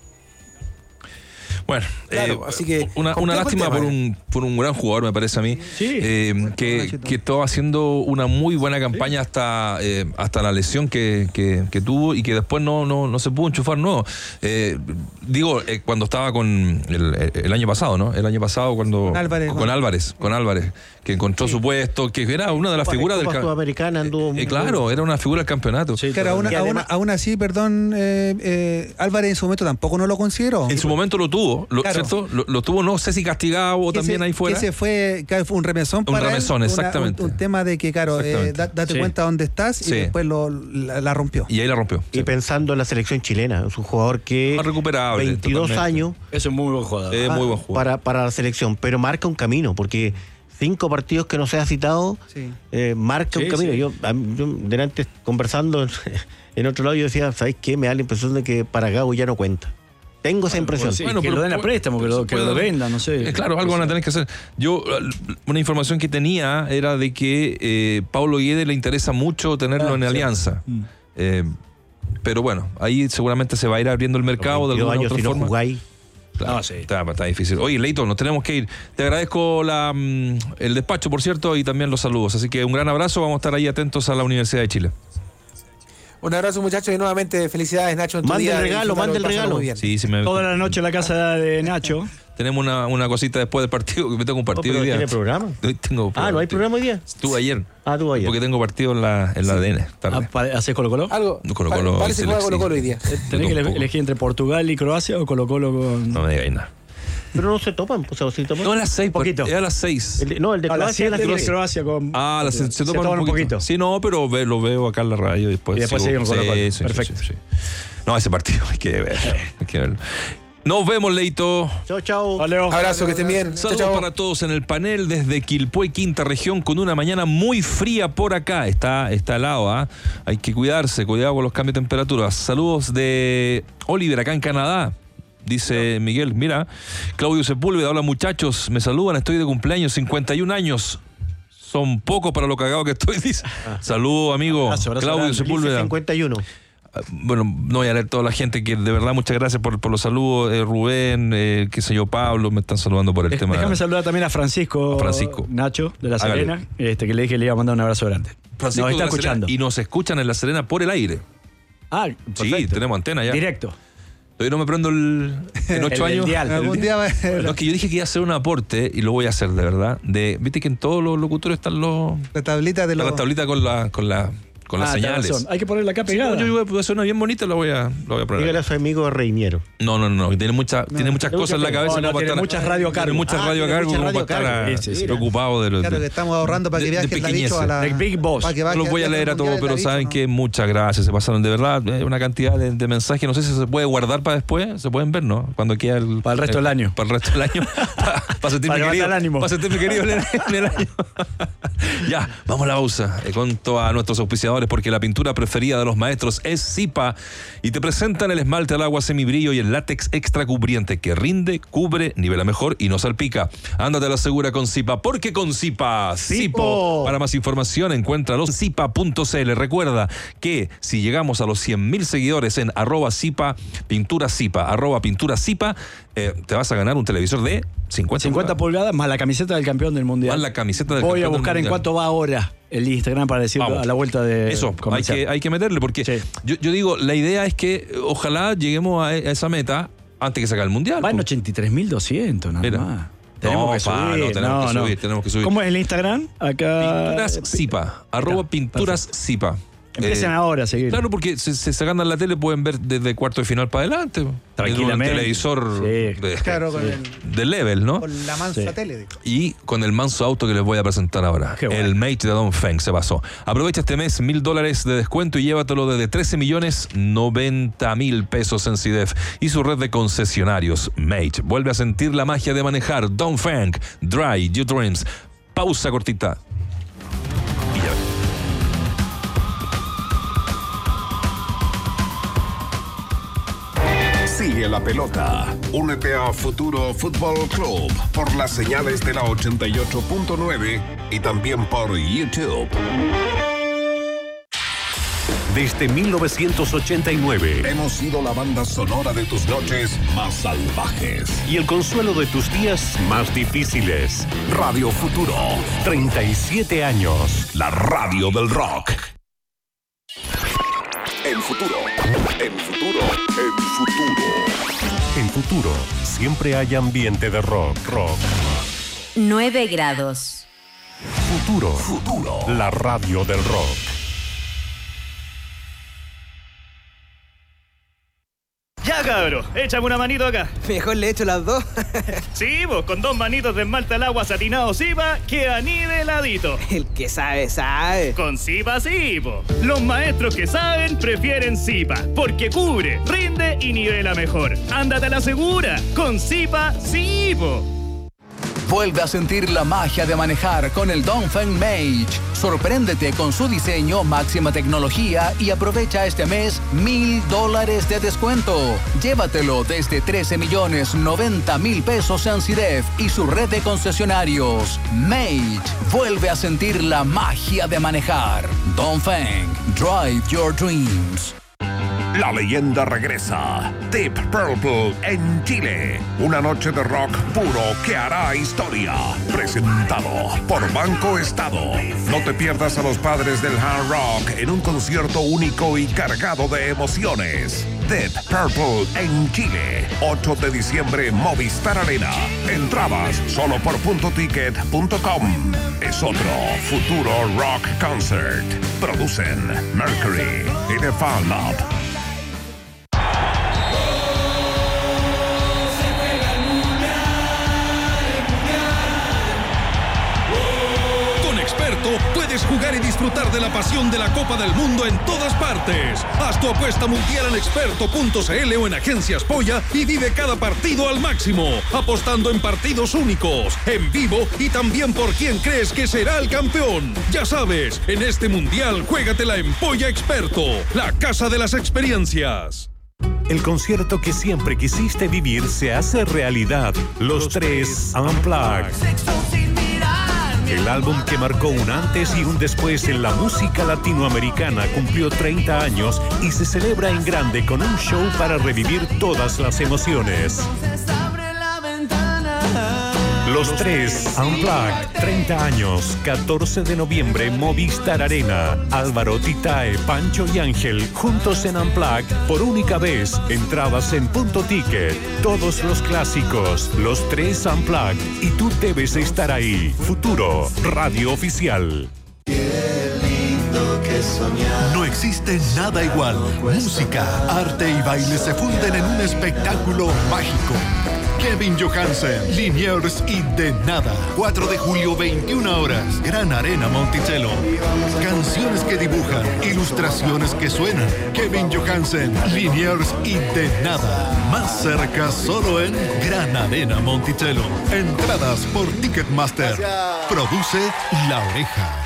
Bueno, claro, eh, así que una, una lástima por un, por un gran jugador, me parece a mí, sí, eh, que, que estaba haciendo una muy buena campaña sí. hasta, eh, hasta la lesión que, que, que tuvo, y que después no, no, no se pudo enchufar nuevo. Eh, digo, eh, cuando estaba con el, el año pasado, ¿no? El año pasado cuando con Álvarez, con, con Álvarez, con Álvarez, que encontró sí. su puesto, que era una de las Copa, figuras Copa del Sudamericana anduvo eh, eh, claro, era una figura del campeonato. Sí, claro, aún, aún, aún así, perdón, eh, eh, Álvarez en su momento tampoco no lo consideró. En su momento lo tuvo, lo, claro. ¿cierto? Lo, lo tuvo, no sé si castigado o también se, ahí fuera. Ese fue, claro, fue un remesón un para remesón, él, exactamente. Una, un, un tema de que, claro, eh, da, date sí. cuenta dónde estás, y sí. después lo, la, la rompió. Y ahí la rompió. Y sí. pensando en la selección chilena, es un jugador que recuperable, veintidós totalmente. años. Es un muy buen jugador. Es muy buen jugador. Para, para la selección, pero marca un camino, porque cinco partidos que no se ha citado, sí. eh, marca sí, un camino. Sí. Yo, yo delante conversando en, en otro lado, yo decía, ¿sabes qué? Me da la impresión de que para Gago ya no cuenta. Tengo esa impresión. Sí, bueno, que pero, lo den a préstamo, que lo, que lo vendan, no sé. Eh, claro, algo van a tener que hacer. Yo, una información que tenía era de que eh, Paulo Guedes le interesa mucho tenerlo ah, en sí. Alianza. Mm. Eh, pero bueno, ahí seguramente se va a ir abriendo el mercado de alguna años, otra si forma. No jugáis. Claro, no, sí. está, está difícil. Oye, Leito, nos tenemos que ir. Te agradezco la, el despacho, por cierto, y también los saludos. Así que un gran abrazo. Vamos a estar ahí atentos a la Universidad de Chile. Un abrazo, muchachos, y nuevamente felicidades, Nacho, en tu manda día. El regalo, manda el regalo. Sí, sí me... Toda la noche en la casa de Nacho. Tenemos una, una cosita después del partido, que me tengo un partido no, hoy día. ¿Tiene programa? Hoy tengo programa. Ah, ¿no hay programa hoy día? Estuve ayer. Ah, tú ayer. Porque tengo partido en la, en la sí. A D N. Tarde. ¿Haces Colo-Colo? Algo. Colo-Colo. Parece que juega Colo-Colo hoy día. ¿Tenés que elegir entre Portugal y Croacia o Colo-Colo con...? No me digáis nada. Pero no se topan, o sea, ¿sí topan? No, a las seis, poquito. Es a las seis. El de, no, el de Croacia, la Croacia, Croacia con... Ah, la, se, se, se topan, toman un poquito. poquito. Sí, no, pero ve, lo veo acá en la radio y después... Y después sigo, seguimos con sí, Colo-Colo. sí, Perfecto. Sí, sí, sí. No, ese partido hay que verlo. Hay que verlo. Nos vemos, Leito. Chao, chao. Valeu. Abrazo, que estén bien. Saludos chau, chau. para todos en el panel desde Quilpué, quinta región, con una mañana muy fría por acá. Está, está helado, ¿eh? Hay que cuidarse, cuidado con los cambios de temperatura. Saludos de Oliver, acá en Canadá. Dice Miguel, mira, Claudio Sepúlveda, hola muchachos, me saludan, estoy de cumpleaños, cincuenta y un años. son pocos para lo cagado que estoy, dice. Ah. Saludos, amigo. Abrazo, abrazo Claudio grande. Sepúlveda. cincuenta y uno. Bueno, no voy a leer toda la gente que de verdad muchas gracias por, por los saludos. Eh, Rubén, eh, qué sé yo, Pablo, me están saludando por el Eh, tema. Déjame saludar también a Francisco, A Francisco. Nacho de La Hágale. Serena, este, que le dije que le iba a mandar un abrazo grande. Francisco nos está de La Serena, escuchando. y nos escuchan en La Serena por el aire. Ah, perfecto. Sí, tenemos antena ya. Directo. Todavía no me prendo el, en ocho El- el años. dial. Algún día va No, es que yo dije que iba a hacer un aporte y lo voy a hacer de verdad. De, viste que en todos los locutores están los la tablita de está los. la tablita con la con la con las Ah, tenés señales. razón. Hay que ponerla acá Sí, pegada. yo voy a hacer una bien bonita, la voy a, la voy a poner. Dígale a su amigo Reiniero. No, no, no, que tiene, mucha, tiene muchas Tiene cosas en la mucha- cabeza. no, no, para tiene estar- muchas radio a cargo. Tiene muchas Ah, radio a tiene cargo muchas como radio para a estar cargo. ah, Sí, sí, sí. preocupado de los. Claro que estamos ahorrando para que de- viaje de el Davicho a la. The Big Boss. para que No baje los voy a al leer a todos, Mundial pero el saben Davicho, que muchas gracias, se pasaron de verdad. eh, Una cantidad de, de mensajes, no sé si se puede guardar para después, se pueden ver, ¿no? Cuando queda el. Para el resto del año. Para el resto del año. para, para sentirme Para levantar querido. el ánimo. Para sentirme querido en el, en el año. Ya, vamos a la pausa. Eh, con todos nuestros auspiciadores, porque la pintura preferida de los maestros es Zipa. Y te presentan el esmalte al agua semibrillo y el látex extra cubriente que rinde, cubre, nivela mejor y no salpica. Ándate a la segura con Zipa, porque con Zipa, Zipo. Para más información, encuéntralo en zipa punto c l. Recuerda que si llegamos a los cien mil seguidores en arroba Zipa, pintura Zipa, arroba pintura Zipa, eh, te vas a ganar un televisor de cincuenta, cincuenta pulgadas más la camiseta del campeón del mundial. Más la camiseta del Voy campeón a del buscar en mundial. cuánto va ahora el Instagram para decirlo Vamos. a la vuelta de. Eso, hay comercial. que, hay que meterle, porque Sí. yo, yo digo, la idea es que eh, ojalá lleguemos a, a esa meta antes que se acabe el mundial. Va en pues. ochenta y tres mil doscientos, nada Mira. más. Tenemos No, que pa, subir. no, tenemos que subir, tenemos que subir. ¿Cómo es el Instagram? Acá. Pinturas Zipa, arroba Está, pinturas Zipa. Empiecen Eh, ahora a seguir. Claro, porque si se, se ganan la tele pueden ver desde cuarto de final para adelante. Tranquilamente. En un televisor Sí. de, Claro, con, el, de level, ¿no? con la mansa Sí. tele. digo. Y con el manso auto que les voy a presentar ahora. Qué bueno. El Mate de Dongfeng se pasó. Aprovecha este mes mil dólares de descuento y llévatelo desde trece millones noventa mil pesos en CIDEF y su red de concesionarios. Mate vuelve a sentir la magia de manejar. Dongfeng, Dry Your Dreams. Pausa cortita. Y ya. Sigue la pelota. Únete a Futuro Fútbol Club por las señales de la ochenta y ocho punto nueve y también por YouTube. Desde mil novecientos ochenta y nueve Hemos sido la banda sonora de tus noches más salvajes. y el consuelo de tus días más difíciles. Radio Futuro, treinta y siete años. la radio del rock. En futuro, en futuro, en futuro. En Futuro siempre hay ambiente de rock, rock. nueve grados. Futuro, Futuro. la radio del rock. Ya, cabro, échame una manito acá. Mejor le echo las dos. Sí, vos, con dos manitos de esmalte al agua satinado Zipa, queda niveladito. El que sabe, sabe. Con Zipa sí, po. Los maestros que saben prefieren Zipa, porque cubre, rinde y nivela mejor. Ándate a la segura, con Zipa sí, po. Vuelve a sentir la magia de manejar con el Dongfeng Mage. Sorpréndete con su diseño, máxima tecnología y aprovecha este mes mil dólares de descuento. Llévatelo desde trece millones noventa mil pesos en CIDEF y su red de concesionarios. Mage vuelve a sentir la magia de manejar. Dongfeng, drive your dreams. La leyenda regresa. Deep Purple en Chile. Una noche de rock puro que hará historia. Presentado por Banco Estado. No te pierdas a los padres del hard rock en un concierto único y cargado de emociones. Deep Purple en Chile. ocho de diciembre, Movistar Arena. Entradas solo por punto ticket punto com. Es otro futuro rock concert. Producen Mercury y The Fan Lab. Puedes jugar y disfrutar de la pasión de la Copa del Mundo en todas partes. Haz tu apuesta mundial en experto punto c l o en Agencias Polla y vive cada partido al máximo, apostando en partidos únicos, en vivo y también por quién crees que será el campeón. Ya sabes, en este mundial juégatela en Polla Experto, la casa de las experiencias. El concierto que siempre quisiste vivir se hace realidad. Los tres Unplugged. El álbum que marcó un antes y un después en la música latinoamericana cumplió treinta años y se celebra en grande con un show para revivir todas las emociones. Los Tres Unplugged, treinta años, catorce de noviembre, Movistar Arena. Álvaro, Titae, Pancho y Ángel, juntos en Unplugged, por única vez, entradas en Punto Ticket. Todos los clásicos, Los Tres Unplugged, y tú debes estar ahí. Futuro, radio oficial. No existe nada igual. Música, arte y baile se funden en un espectáculo mágico. Kevin Johansen, Liniers y De Nada. cuatro de julio, veintiuna horas. Gran Arena Monticello. Canciones que dibujan, ilustraciones que suenan. Kevin Johansen, Liniers y De Nada. Más cerca solo en Gran Arena Monticello. Entradas por Ticketmaster. Produce La Oreja.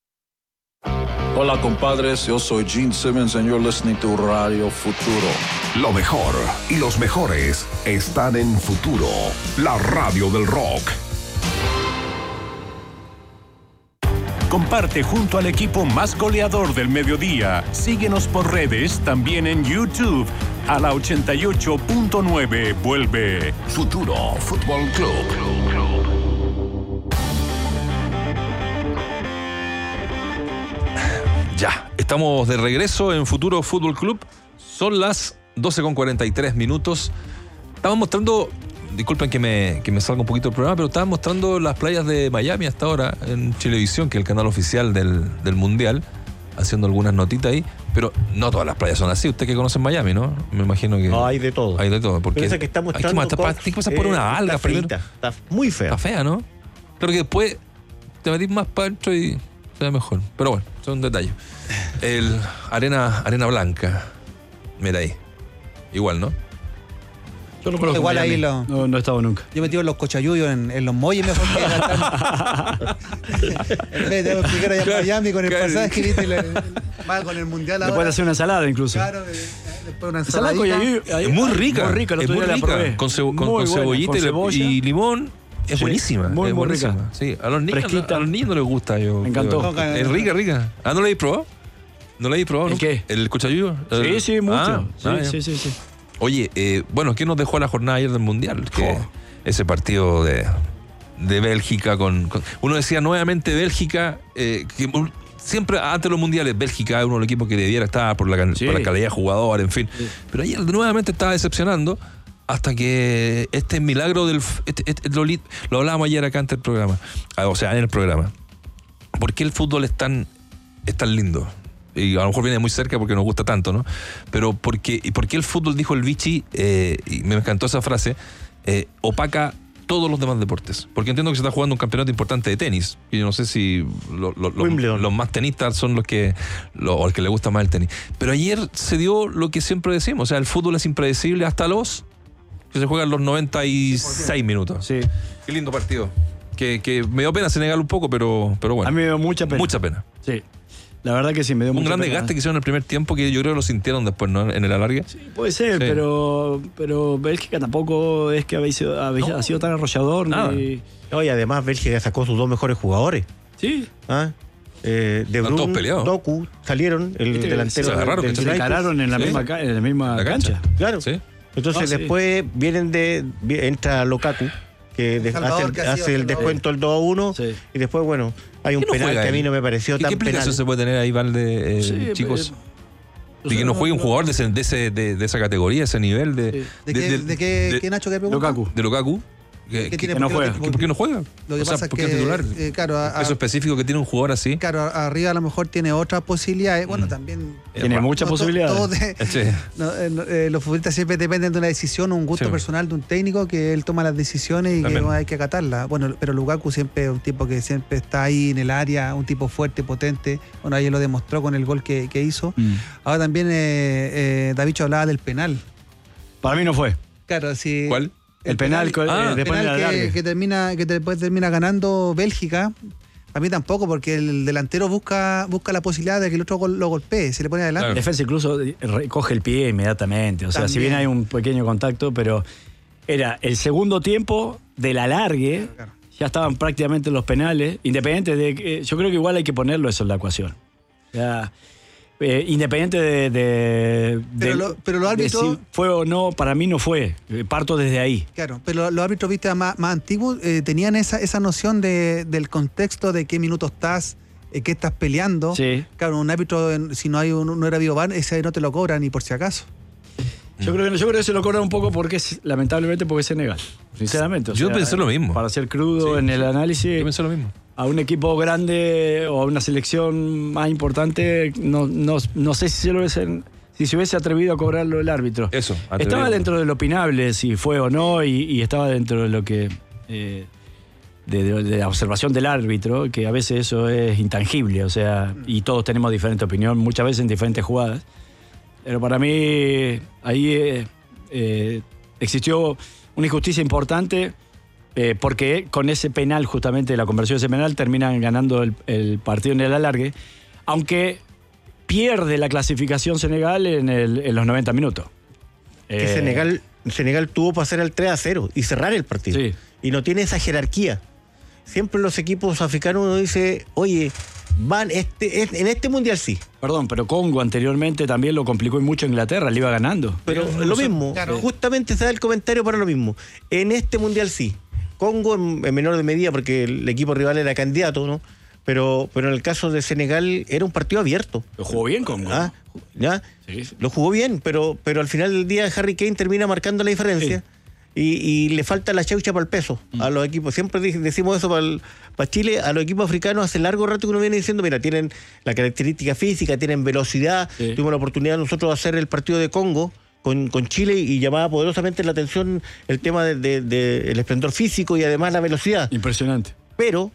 Hola compadres, yo soy Gene Simmons and you're listening to Radio Futuro. Lo mejor y los mejores están en Futuro, la radio del rock. Comparte junto al equipo más goleador del mediodía. Síguenos por redes, también en YouTube. A la ochenta y ocho punto nueve vuelve Futuro Fútbol Club. Ya, estamos de regreso en Futuro Fútbol Club. Son las doce con cuarenta y tres minutos. Estamos mostrando, disculpen que me, que me salga un poquito del programa, pero estaban mostrando las playas de Miami hasta ahora en Chilevisión, que es el canal oficial del, del Mundial, haciendo algunas notitas ahí. Pero no todas las playas son así. Usted que conoce Miami, ¿no? Me imagino que... No, hay de todo. Hay de todo. Porque pero esa que está mostrando hay que, con, tiene que pasar por eh, una alga está primero. feita, está muy fea. Está fea, ¿no? Claro que después te metís más para adentro y se ve mejor. Pero bueno, son detalles. El arena, arena blanca. Mira ahí. Igual, ¿no? Yo no conozco Igual Miami. ahí lo... No, no he estado nunca. Yo he metido los cochayuyos en, en los muelles mejor que gastar. En vez de explicar allá en Miami con el Claro. pasaje, ¿viste? Le- Va con el mundial ahora. Después hacer una ensalada incluso. Claro, eh, después una Ensalada ensaladita. con yayu- Es muy rica. Muy rica, el es otro muy día la rica. probé. Con, cebo- con- Muy con buena, cebollita con y, le- cebolla. y limón. Es Sí, buenísima. muy, es muy buenísima. rica. Sí, a los niños, Fresquita. a los niños no les gusta. Yo, Me encantó. yo- es rica, rica. Ah, ¿no la habéis probado? ¿No la habéis probado? ¿El nunca? qué? ¿El cochayuyo? Sí, sí, mucho. Ah, sí, ah, ya. sí, sí, sí. Oye, eh, bueno, ¿qué nos dejó la jornada ayer del Mundial? Que Oh. ese partido de, de Bélgica con, con- Uno decía nuevamente Bélgica, eh, que un- siempre antes de los mundiales Bélgica es uno de los equipos que debiera estar por la, can- Sí. por la calidad de jugador, en fin. Sí. Pero ayer nuevamente estaba decepcionando hasta que este milagro del... f- Este, este- lo, li- lo hablábamos ayer acá antes del programa, ah, o sea, en el programa. ¿Por qué el fútbol es tan, es tan lindo? Y a lo mejor viene muy cerca porque nos gusta tanto, ¿no? Pero porque, ¿y por qué el fútbol, dijo el Vichy, eh, y me encantó esa frase, eh, opaca todos los demás deportes? Porque entiendo que se está jugando un campeonato importante de tenis. Y yo no sé si lo- lo- lo- Wimbledon. los más tenistas son los que, lo, o el que le gusta más el tenis. Pero ayer se dio lo que siempre decimos, o sea, el fútbol es impredecible hasta los que se juegan los noventa y seis minutos. Sí. Qué lindo partido. Que, que me dio pena Senegal un poco, pero, pero bueno. A mí me dio mucha pena. Mucha pena. Sí. La verdad que sí, me dio Un mucha gran pena. desgaste que hicieron en el primer tiempo que yo creo que lo sintieron después, ¿no? En el alargue. Sí, puede ser, Sí. pero pero Bélgica tampoco es que habéis sido, habéis- ha sido tan arrollador. Nada. Ni... No, y además Bélgica sacó sus dos mejores jugadores. Sí. ¿Ah? Eh, De Están todos Bruyne, peleados. Doku, salieron, el Viste, delantero se agarraron, del que Se United. encararon en la Sí. misma, ca- en la misma La cancha. cancha. Claro. Sí. Entonces Ah, sí. después vienen de, vi- entra Lukaku, que de- Salvador, hace, el, que ha sido hace el Salvador. descuento el dos a uno, Sí. y después, bueno, hay un ¿Qué no penal juega que a mí él? no me pareció ¿Qué, tan qué explicación penal. se puede tener ahí, Valde, eh, Sí, chicos? pero- De que no juegue un no- jugador de, ese- de, ese- de, de esa categoría, ese nivel de... Sí. ¿De qué, de qué, de- qué Nacho que pregunta? Lukaku. de Lukaku. ¿Qué Que, que- tiene? que no ¿Por qué- juega. que- ¿Por qué no juega? Lo que O sea, pasa es ¿por que, qué titular? eh, claro, a- Eso específico que tiene un jugador así. claro, a- arriba a lo mejor tiene otras posibilidades. Bueno, también... Tiene Eh, muchas no, to- posibilidades. todo de- Sí. no, eh, no, eh, los futbolistas siempre dependen de una decisión, un gusto Sí. personal de un técnico, que él toma las decisiones y También. que no hay que acatarlas. Bueno, pero Lukaku siempre es un tipo que siempre está ahí en el área, un tipo fuerte, potente. Bueno, ayer lo demostró con el gol que, que hizo. Mm. Ahora también eh, eh, Davicho hablaba del penal. Para mí no fue. Claro, si... ¿Cuál? El penal, co- Ah, eh, El después penal del que, alargue. que termina, que después termina ganando Bélgica. A mí tampoco, porque el delantero busca, busca la posibilidad de que el otro gol- lo golpee, se le pone adelante. Claro. Defensa incluso recoge el pie inmediatamente. O sea, si También. bien hay un pequeño contacto, pero era el segundo tiempo del alargue. Claro. ya estaban prácticamente en los penales, independiente de que, yo creo que igual hay que ponerlo eso en la ecuación. Ya, eh, independiente de, de, pero, de, lo, pero los árbitros, de si fue o no, para mí no fue. Parto desde ahí. Claro, pero los árbitros, viste, más, más antiguos eh, tenían esa, esa noción de, del contexto de qué minuto estás, eh, qué estás peleando. Sí. Claro, un árbitro, si no hay un, no era videobar, ese no te lo cobran ni por si acaso. Yo creo, que, yo creo que se lo cobran un poco porque es, lamentablemente, porque es Senegal. Sinceramente. O yo sea, pensé lo mismo. Para ser crudo sí, en el análisis. Yo pensé lo mismo. A un equipo grande o a una selección más importante, no, no, no sé si se lo hubiesen, si se hubiese atrevido a cobrarlo el árbitro. Eso. Atrevido. Estaba dentro de lo opinable si fue o no y, y estaba dentro de lo que eh, de, de, de la observación del árbitro, que a veces eso es intangible, o sea, y todos tenemos diferente opinión, muchas veces en diferentes jugadas. Pero para mí ahí eh, eh, existió una injusticia importante. Eh, porque con ese penal, justamente la conversión de ese penal, terminan ganando el, el partido en el alargue, aunque pierde la clasificación Senegal en, el, en los noventa minutos. Que eh, Senegal, Senegal tuvo para hacer el tres a cero y cerrar el partido. Sí. Y no tiene esa jerarquía. Siempre los equipos africanos uno dice, oye, van este, en este mundial sí. Perdón, pero Congo anteriormente también lo complicó y mucho Inglaterra, le iba ganando. Pero no, lo mismo, claro. Justamente se da el comentario para lo mismo. En este mundial sí. Congo en, en menor de medida porque el equipo rival era candidato, ¿no? Pero, pero en el caso de Senegal era un partido abierto. Lo jugó bien Congo. ¿Ah? ¿Ya? Sí, sí. Lo jugó bien, pero, pero al final del día Harry Kane termina marcando la diferencia. Sí. Y, y le falta la chaucha para el peso mm. a los equipos. Siempre decimos eso para, el, para Chile, a los equipos africanos hace largo rato que uno viene diciendo, mira, tienen la característica física, tienen velocidad. Sí. Tuvimos la oportunidad nosotros de hacer el partido de Congo Con, con Chile y llamaba poderosamente la atención el tema del de, de, de esplendor físico y además la velocidad. Impresionante. Pero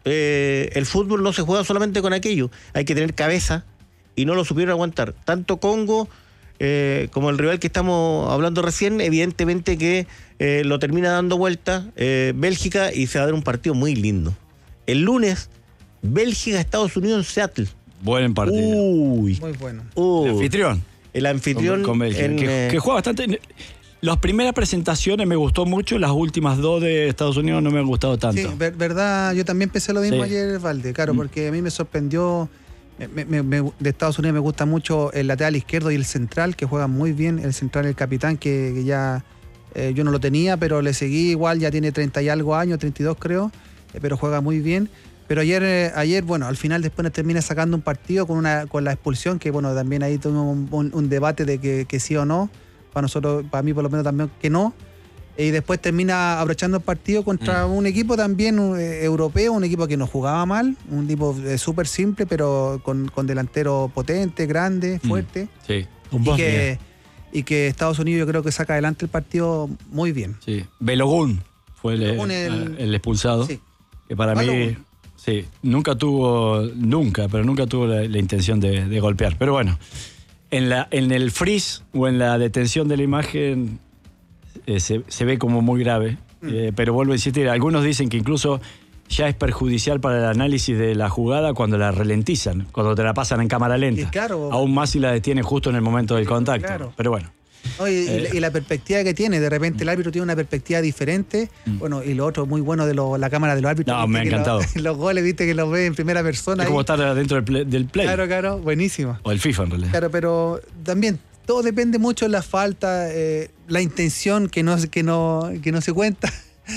eh, el fútbol no se juega solamente con aquello, hay que tener cabeza y no lo supieron aguantar. Tanto Congo eh, como el rival que estamos hablando recién, evidentemente que eh, lo termina dando vuelta eh, Bélgica y se va a dar un partido muy lindo. El lunes, Bélgica, Estados Unidos en Seattle. Buen partido. Uy. Muy bueno. Uy. El anfitrión. El anfitrión con, con en, que, que juega bastante. Las primeras presentaciones me gustó mucho, las últimas dos de Estados Unidos no me han gustado tanto. Sí, ver, verdad, yo también pensé lo mismo sí. ayer, Valde, claro, mm. porque a mí me sorprendió, me, me, me, de Estados Unidos me gusta mucho el lateral izquierdo y el central, que juegan muy bien, el central, el capitán, que, que ya eh, yo no lo tenía, pero le seguí igual, ya tiene treinta y algo años, treinta y dos creo, eh, pero juega muy bien. Pero ayer, eh, ayer, bueno, al final después nos termina sacando un partido con una con la expulsión, que bueno, también ahí tuvimos un, un, un debate de que, que sí o no. Para nosotros, para mí por lo menos también que no. Y después termina abrochando el partido contra mm. un equipo también eh, europeo, un equipo que no jugaba mal, un equipo eh, súper simple, pero con, con delantero potente, grande, fuerte. Mm. Sí. Y que, y que Estados Unidos yo creo que saca adelante el partido muy bien. Sí. Balogun fue el, Balogun el, el expulsado. Sí. Que para Balogun. mí... Sí, nunca tuvo, nunca, pero nunca tuvo la, la intención de, de golpear. Pero bueno, en, la, en el freeze o en la detención de la imagen eh, se, se ve como muy grave. Mm. Eh, pero vuelvo a insistir, algunos dicen que incluso ya es perjudicial para el análisis de la jugada cuando la ralentizan, cuando te la pasan en cámara lenta. Y claro, aún más si la detienen justo en el momento del contacto. Claro. Pero bueno. No, y, eh. y, la, y la perspectiva que tiene, de repente el árbitro tiene una perspectiva diferente, mm. bueno, y lo otro muy bueno de lo, la cámara de los árbitros. No, me ha encantado. Lo, los goles, viste que los ve en primera persona. Es ahí. Como estar dentro del play, del play. Claro, claro, buenísimo. O el FIFA en realidad. Claro, pero también todo depende mucho de la falta, eh, la intención que no, que, no, que no se cuenta,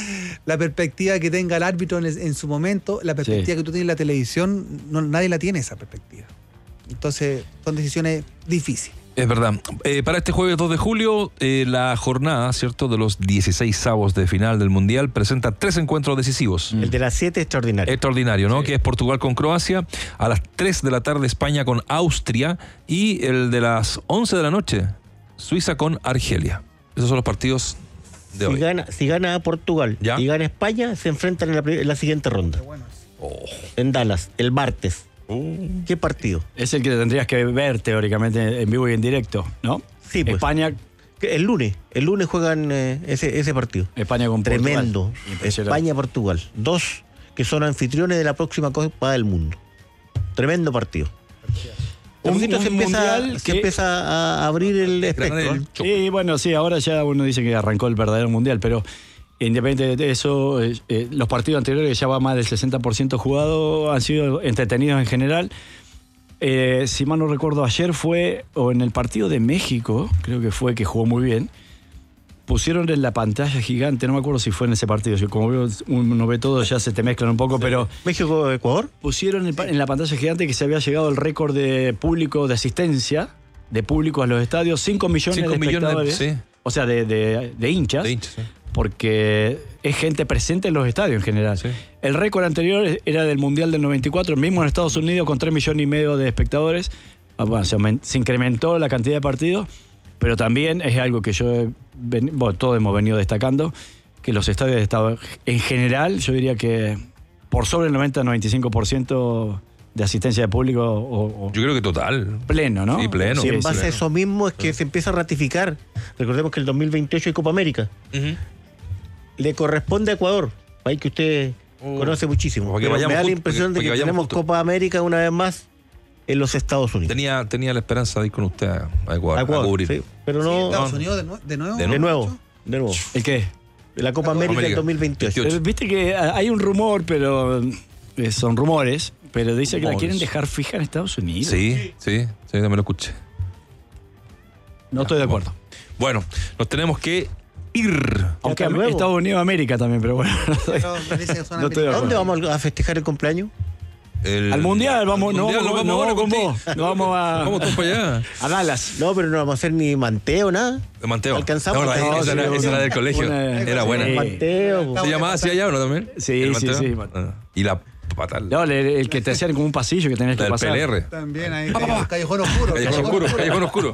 la perspectiva que tenga el árbitro en, en su momento, la perspectiva sí. que tú tienes en la televisión, no, nadie la tiene esa perspectiva. Entonces son decisiones difíciles. Es verdad. Eh, para este jueves dos de julio, eh, la jornada, ¿cierto?, de los dieciséis avos de final del Mundial presenta tres encuentros decisivos. El de las siete extraordinario. Extraordinario, ¿no? Sí. Que es Portugal con Croacia, a las tres de la tarde España con Austria y el de las once de la noche Suiza con Argelia. Esos son los partidos de si hoy. Gana, si gana Portugal ¿Ya? y gana España, se enfrentan en la, en la siguiente ronda. Oh. En Dallas, el martes. Uh. ¿Qué partido? Es el que tendrías que ver teóricamente en vivo y en directo, ¿no? Sí, pues. España. El lunes. El lunes juegan eh, ese, ese partido. España con Tremendo. España-Portugal. Dos que son anfitriones de la próxima Copa del Mundo. Tremendo partido. Un, un se, empieza, se que... empieza a abrir el espectro. Sí, bueno, sí, ahora ya uno dice que arrancó el verdadero mundial, pero Independiente de eso, eh, eh, los partidos anteriores, que ya va más del sesenta por ciento jugado, han sido entretenidos en general. Eh, si mal no recuerdo, ayer fue, o en el partido de México, creo que fue, que jugó muy bien, pusieron en la pantalla gigante, no me acuerdo si fue en ese partido, yo como veo, uno ve todo, ya se te mezclan un poco, sí. Pero... ¿México-Ecuador? Pusieron en, en la pantalla gigante que se había llegado el récord de público, de asistencia, de público a los estadios, cinco millones de espectadores, millones, sí. O sea, de, de, de hinchas, de hinchas sí. Porque es gente presente en los estadios en general. Sí. El récord anterior era del Mundial del noventa y cuatro, mismo en Estados Unidos, con tres millones y medio de espectadores. Bueno, se, se incrementó la cantidad de partidos, pero también es algo que yo, he ven, bueno, todos hemos venido destacando, que los estadios de estado, en general, yo diría que por sobre el noventa a noventa y cinco por ciento de asistencia de público. O, o yo creo que total. Pleno, ¿no? Sí, pleno. Sí, en sí, base pleno. a eso mismo es que sí. Se empieza a ratificar. Recordemos que el dos mil veintiocho hay Copa América. Uh-huh. Le corresponde a Ecuador, país que usted uh, conoce muchísimo. Pero me da la impresión de que tenemos juntos. Copa América una vez más en los Estados Unidos. Tenía, tenía la esperanza de ir con usted a, a Ecuador. A Ecuador, a cubrir. Sí, pero no. Sí, Estados Unidos de, nu- de nuevo. De nuevo. De nuevo. ¿El qué? La Copa la América del dos mil veintiocho. Pero viste que hay un rumor, pero eh, son rumores, pero dice rumores. Que la quieren dejar fija en Estados Unidos. Sí, sí, sí, me lo escuché. No estoy de acuerdo. Bueno, nos tenemos que ir. Aunque a Estados Unidos América también, pero bueno. No estoy, no estoy ¿A dónde vamos a festejar el cumpleaños? El, al mundial, vamos, no, mundial, no, vamos, no, vamos con vos. No vamos a. Vamos todos para allá. A Dallas. No, pero no vamos a hacer ni manteo, nada. De manteo. Alcanzamos. No, no, esa, era, esa era del colegio. Una, era buena. Sí. Manteo. ¿Se llamaba así allá o no también? Sí, sí, sí. Ah. Y la patal. No, el, el que te hacían como un pasillo que tenías que pasar. El P L R. También ahí. Callejón oscuro. Callejón oscuro. Callejón oscuro.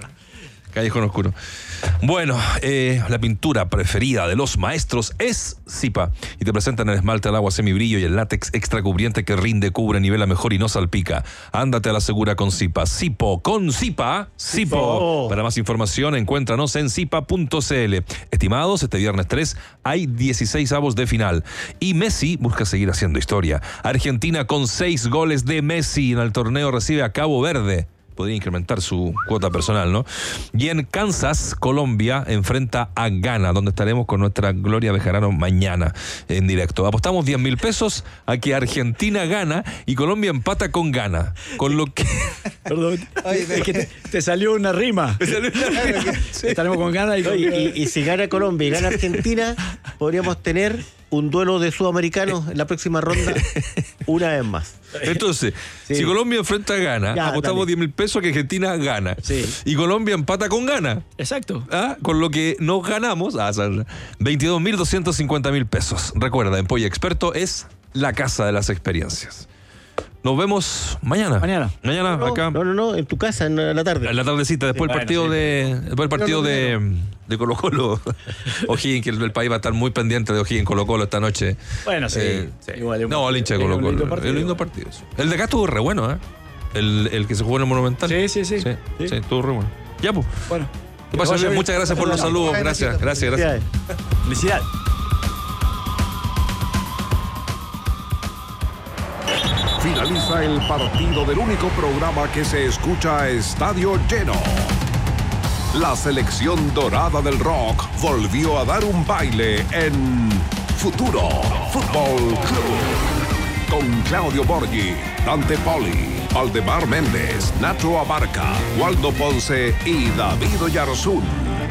Callejón oscuro. Bueno, eh, la pintura preferida de los maestros es Zipa. Y te presentan el esmalte al agua semibrillo y el látex extra cubriente que rinde, cubre, nivela mejor y no salpica. Ándate a la segura con Zipa. Zipo, con Zipa, Zipo. Oh. Para más información, encuéntranos en zipa punto c l. Estimados, este viernes tres hay dieciséis avos de final. Y Messi busca seguir haciendo historia. Argentina con seis goles de Messi en el torneo recibe a Cabo Verde. Podría incrementar su cuota personal, ¿no? Y en Kansas, Colombia enfrenta a Ghana, donde estaremos con nuestra Gloria Bejarano mañana en directo. Apostamos diez mil pesos a que Argentina gana y Colombia empata con Ghana. Con lo que... Perdón, Oye, es que te, te salió una rima. Me salió una rima. Sí. Estaremos con Ghana y, Oye, y, y si gana Colombia y gana Argentina, podríamos tener un duelo de sudamericanos en la próxima ronda una vez más. Entonces, sí. Si Colombia enfrenta a Ghana, ya, apostamos diez mil pesos a que Argentina gana. Sí. Y Colombia empata con Ghana. Exacto. ¿Ah? Con lo que nos ganamos, ah, veintidós mil doscientos cincuenta mil pesos. Recuerda, en Polla Experto es la casa de las experiencias. Nos vemos mañana. Mañana. Mañana no, acá. No, no, no, en tu casa, en la tarde. En la tardecita, después sí, el partido bueno, sí. de. Después el partido no, no, de, no. de Colo Colo. O'Higgins, que el, el país va a estar muy pendiente de O'Higgins Colo Colo esta noche. Bueno, sí. Eh, sí. Igual, no, el hincha de Colo Colo. El lindo partido. El de acá estuvo re bueno, ¿eh? El, el que se jugó en el Monumental. Sí, sí, sí. Sí, sí, sí estuvo re bueno. Ya, pues. Bueno. Pasa, muchas gracias por los saludos. Gracias, gracias, gracias. Felicidades. Finaliza el partido del único programa que se escucha a estadio lleno. La selección dorada del rock volvió a dar un baile en Futuro Fútbol Club. Con Claudio Borghi, Dante Poli, Valdemar Méndez, Nacho Abarca, Waldo Ponce y David Oyarzún.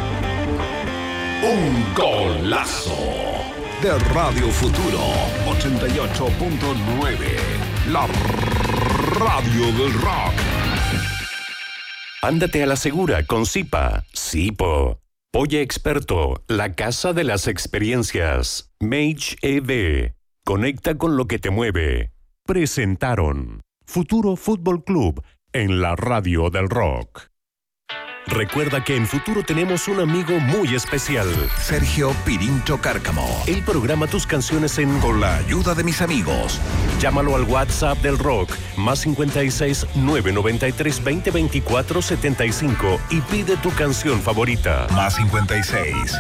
Un golazo de Radio Futuro ochenta y ocho punto nueve. La radio del rock. Ándate a la segura con Zipa. Zipo. Polla Experto, la casa de las experiencias. Mage E V. Conecta con lo que te mueve. Presentaron Futuro Fútbol Club en la radio del rock. Recuerda que en Futuro tenemos un amigo muy especial. Sergio Pirincho Cárcamo. Él programa tus canciones en... Con la ayuda de mis amigos. Llámalo al WhatsApp del rock, más cincuenta y seis, nueve noventa y tres, veinte, veinticuatro, setenta y cinco y pide tu canción favorita. Más cincuenta y seis,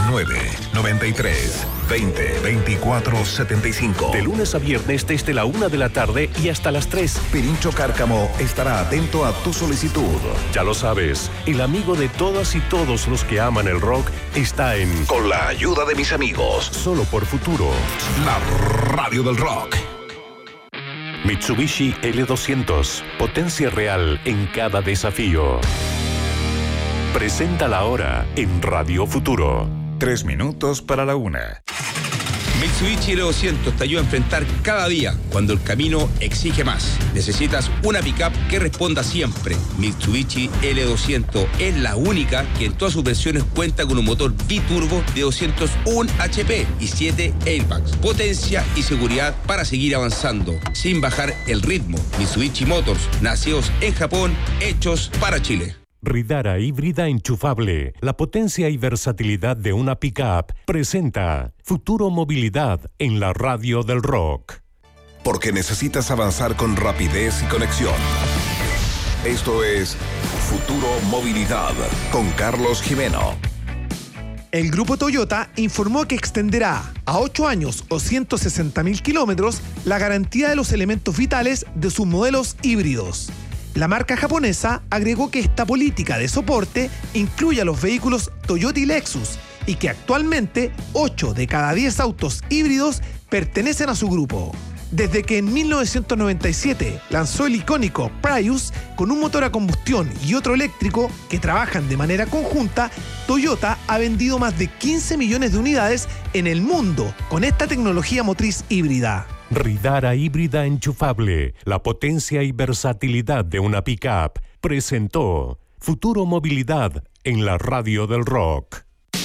nueve nueve tres veinte veinticuatro setenta y cinco. De lunes a viernes desde la una de la tarde y hasta las tres. Pirincho Cárcamo estará atento a tu solicitud. Ya lo sabes, el amigo de todas y todos los que aman el rock está en Con la ayuda de mis amigos. Solo por Futuro. La radio del rock. Mitsubishi L doscientos. Potencia real en cada desafío. Presenta la hora en Radio Futuro. Tres minutos para la una. Mitsubishi L doscientos te ayuda a enfrentar cada día cuando el camino exige más. Necesitas una pickup que responda siempre. Mitsubishi L doscientos es la única que en todas sus versiones cuenta con un motor biturbo de doscientos uno H P y siete airbags. Potencia y seguridad para seguir avanzando sin bajar el ritmo. Mitsubishi Motors, nacidos en Japón, hechos para Chile. Ridara híbrida enchufable, la potencia y versatilidad de una pickup, presenta Futuro Movilidad en la radio del rock. Porque necesitas avanzar con rapidez y conexión. Esto es Futuro Movilidad con Carlos Jimeno. El Grupo Toyota informó que extenderá a ocho años o ciento sesenta mil kilómetros la garantía de los elementos vitales de sus modelos híbridos. La marca japonesa agregó que esta política de soporte incluye a los vehículos Toyota y Lexus y que actualmente ocho de cada diez autos híbridos pertenecen a su grupo. Desde que en mil novecientos noventa y siete lanzó el icónico Prius con un motor a combustión y otro eléctrico que trabajan de manera conjunta, Toyota ha vendido más de quince millones de unidades en el mundo con esta tecnología motriz híbrida. Ridara híbrida enchufable, la potencia y versatilidad de una pickup, presentó Futuro Movilidad en la radio del rock.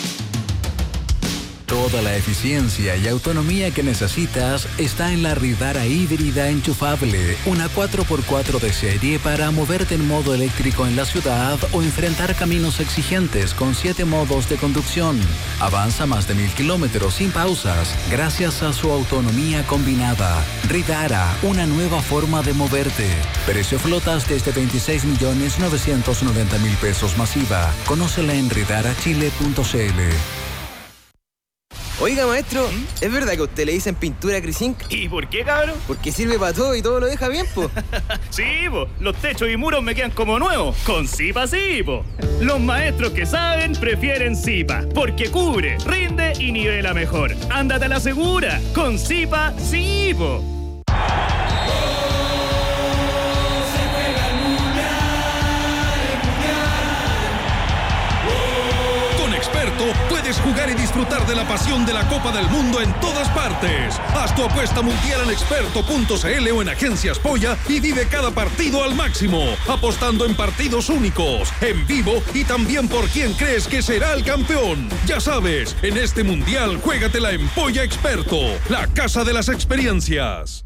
Toda la eficiencia y autonomía que necesitas está en la Ridara híbrida enchufable, una cuatro por cuatro de serie para moverte en modo eléctrico en la ciudad o enfrentar caminos exigentes con siete modos de conducción. Avanza más de mil kilómetros sin pausas gracias a su autonomía combinada. Ridara, una nueva forma de moverte. Precio flotas desde veintiséis millones novecientos noventa mil pesos masiva. Conócela en ridara chile punto c l. Oiga, maestro, ¿es verdad que a usted le dicen pintura Crisink? ¿Y por qué, cabrón? Porque sirve para todo y todo lo deja bien, po. Sí, po. Los techos y muros me quedan como nuevos. Con Zipa sí, po. Los maestros que saben prefieren Zipa. Porque cubre, rinde y nivela mejor. Ándate a la segura. Con Zipa sí, po. Puedes jugar y disfrutar de la pasión de la Copa del Mundo en todas partes. Haz tu apuesta mundial en experto punto c l o en Agencias Polla y vive cada partido al máximo, apostando en partidos únicos, en vivo y también por quién crees que será el campeón. Ya sabes, en este mundial juégatela en Polla Experto, la casa de las experiencias.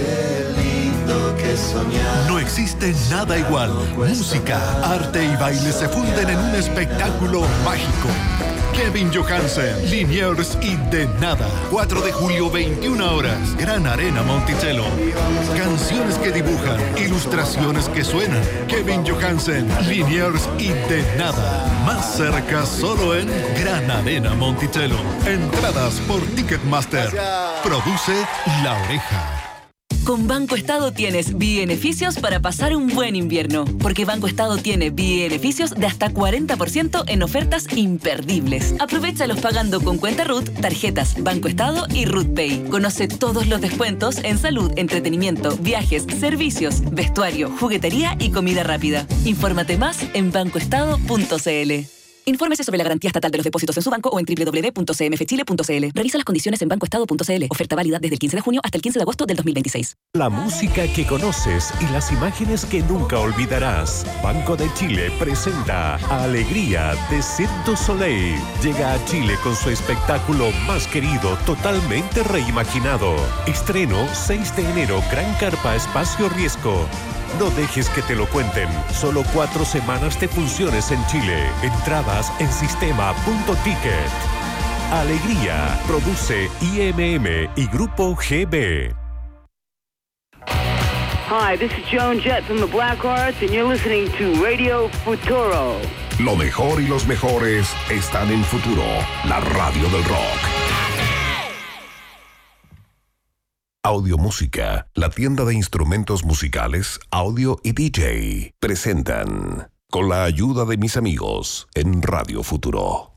No existe nada igual. Música, arte y baile se funden en un espectáculo mágico. Kevin Johansen, Liniers y De Nada. cuatro de julio, veintiuna horas. Gran Arena Monticello. Canciones que dibujan, ilustraciones que suenan. Kevin Johansen, Liniers y De Nada. Más cerca solo en Gran Arena Monticello. Entradas por Ticketmaster. Produce La Oreja. Con Banco Estado tienes beneficios para pasar un buen invierno, porque Banco Estado tiene beneficios de hasta cuarenta por ciento en ofertas imperdibles. Aprovéchalos pagando con cuenta R U T, tarjetas Banco Estado y R U T Pay. Conoce todos los descuentos en salud, entretenimiento, viajes, servicios, vestuario, juguetería y comida rápida. Infórmate más en banco estado punto c l. Infórmese sobre la garantía estatal de los depósitos en su banco o en doble u doble u doble u punto c m f chile punto c l. Revisa las condiciones en banco estado punto c l. Oferta válida desde el quince de junio hasta el quince de agosto del dos mil veintiséis. La música que conoces y las imágenes que nunca olvidarás. Banco de Chile presenta Alegría de Cirque du Soleil. Llega a Chile con su espectáculo más querido, totalmente reimaginado. Estreno seis de enero, Gran Carpa Espacio Riesgo. No dejes que te lo cuenten. Solo cuatro semanas de funciones en Chile. Entradas en sistema punto ticket. Alegría. Produce I M M y Grupo G B. Hi, this is Joan Jett from the Black Hearts, and you're listening to Radio Futuro. Lo mejor y los mejores están en Futuro, la radio del rock. Audio Música, la tienda de instrumentos musicales, audio y D J, presentan Con la ayuda de mis amigos en Radio Futuro.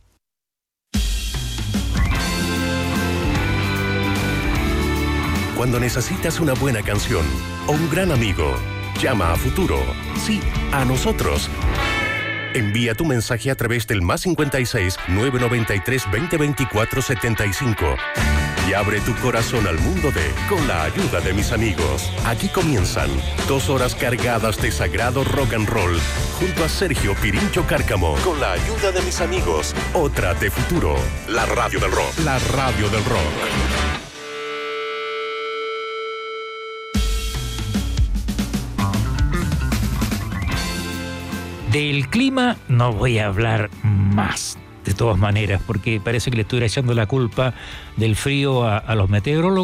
Cuando necesitas una buena canción o un gran amigo, llama a Futuro. Sí, a nosotros. Envía tu mensaje a través del más cincuenta y seis, nueve noventa y tres, veinte veinticuatro, setenta y cinco. Y abre tu corazón al mundo de Con la ayuda de mis amigos. Aquí comienzan dos horas cargadas de sagrado rock and roll junto a Sergio Pirincho Cárcamo. Con la ayuda de mis amigos. Otra de Futuro. La radio del rock. La radio del rock. Del clima no voy a hablar más, de todas maneras, porque parece que le estuviera echando la culpa del frío a, a los meteorólogos.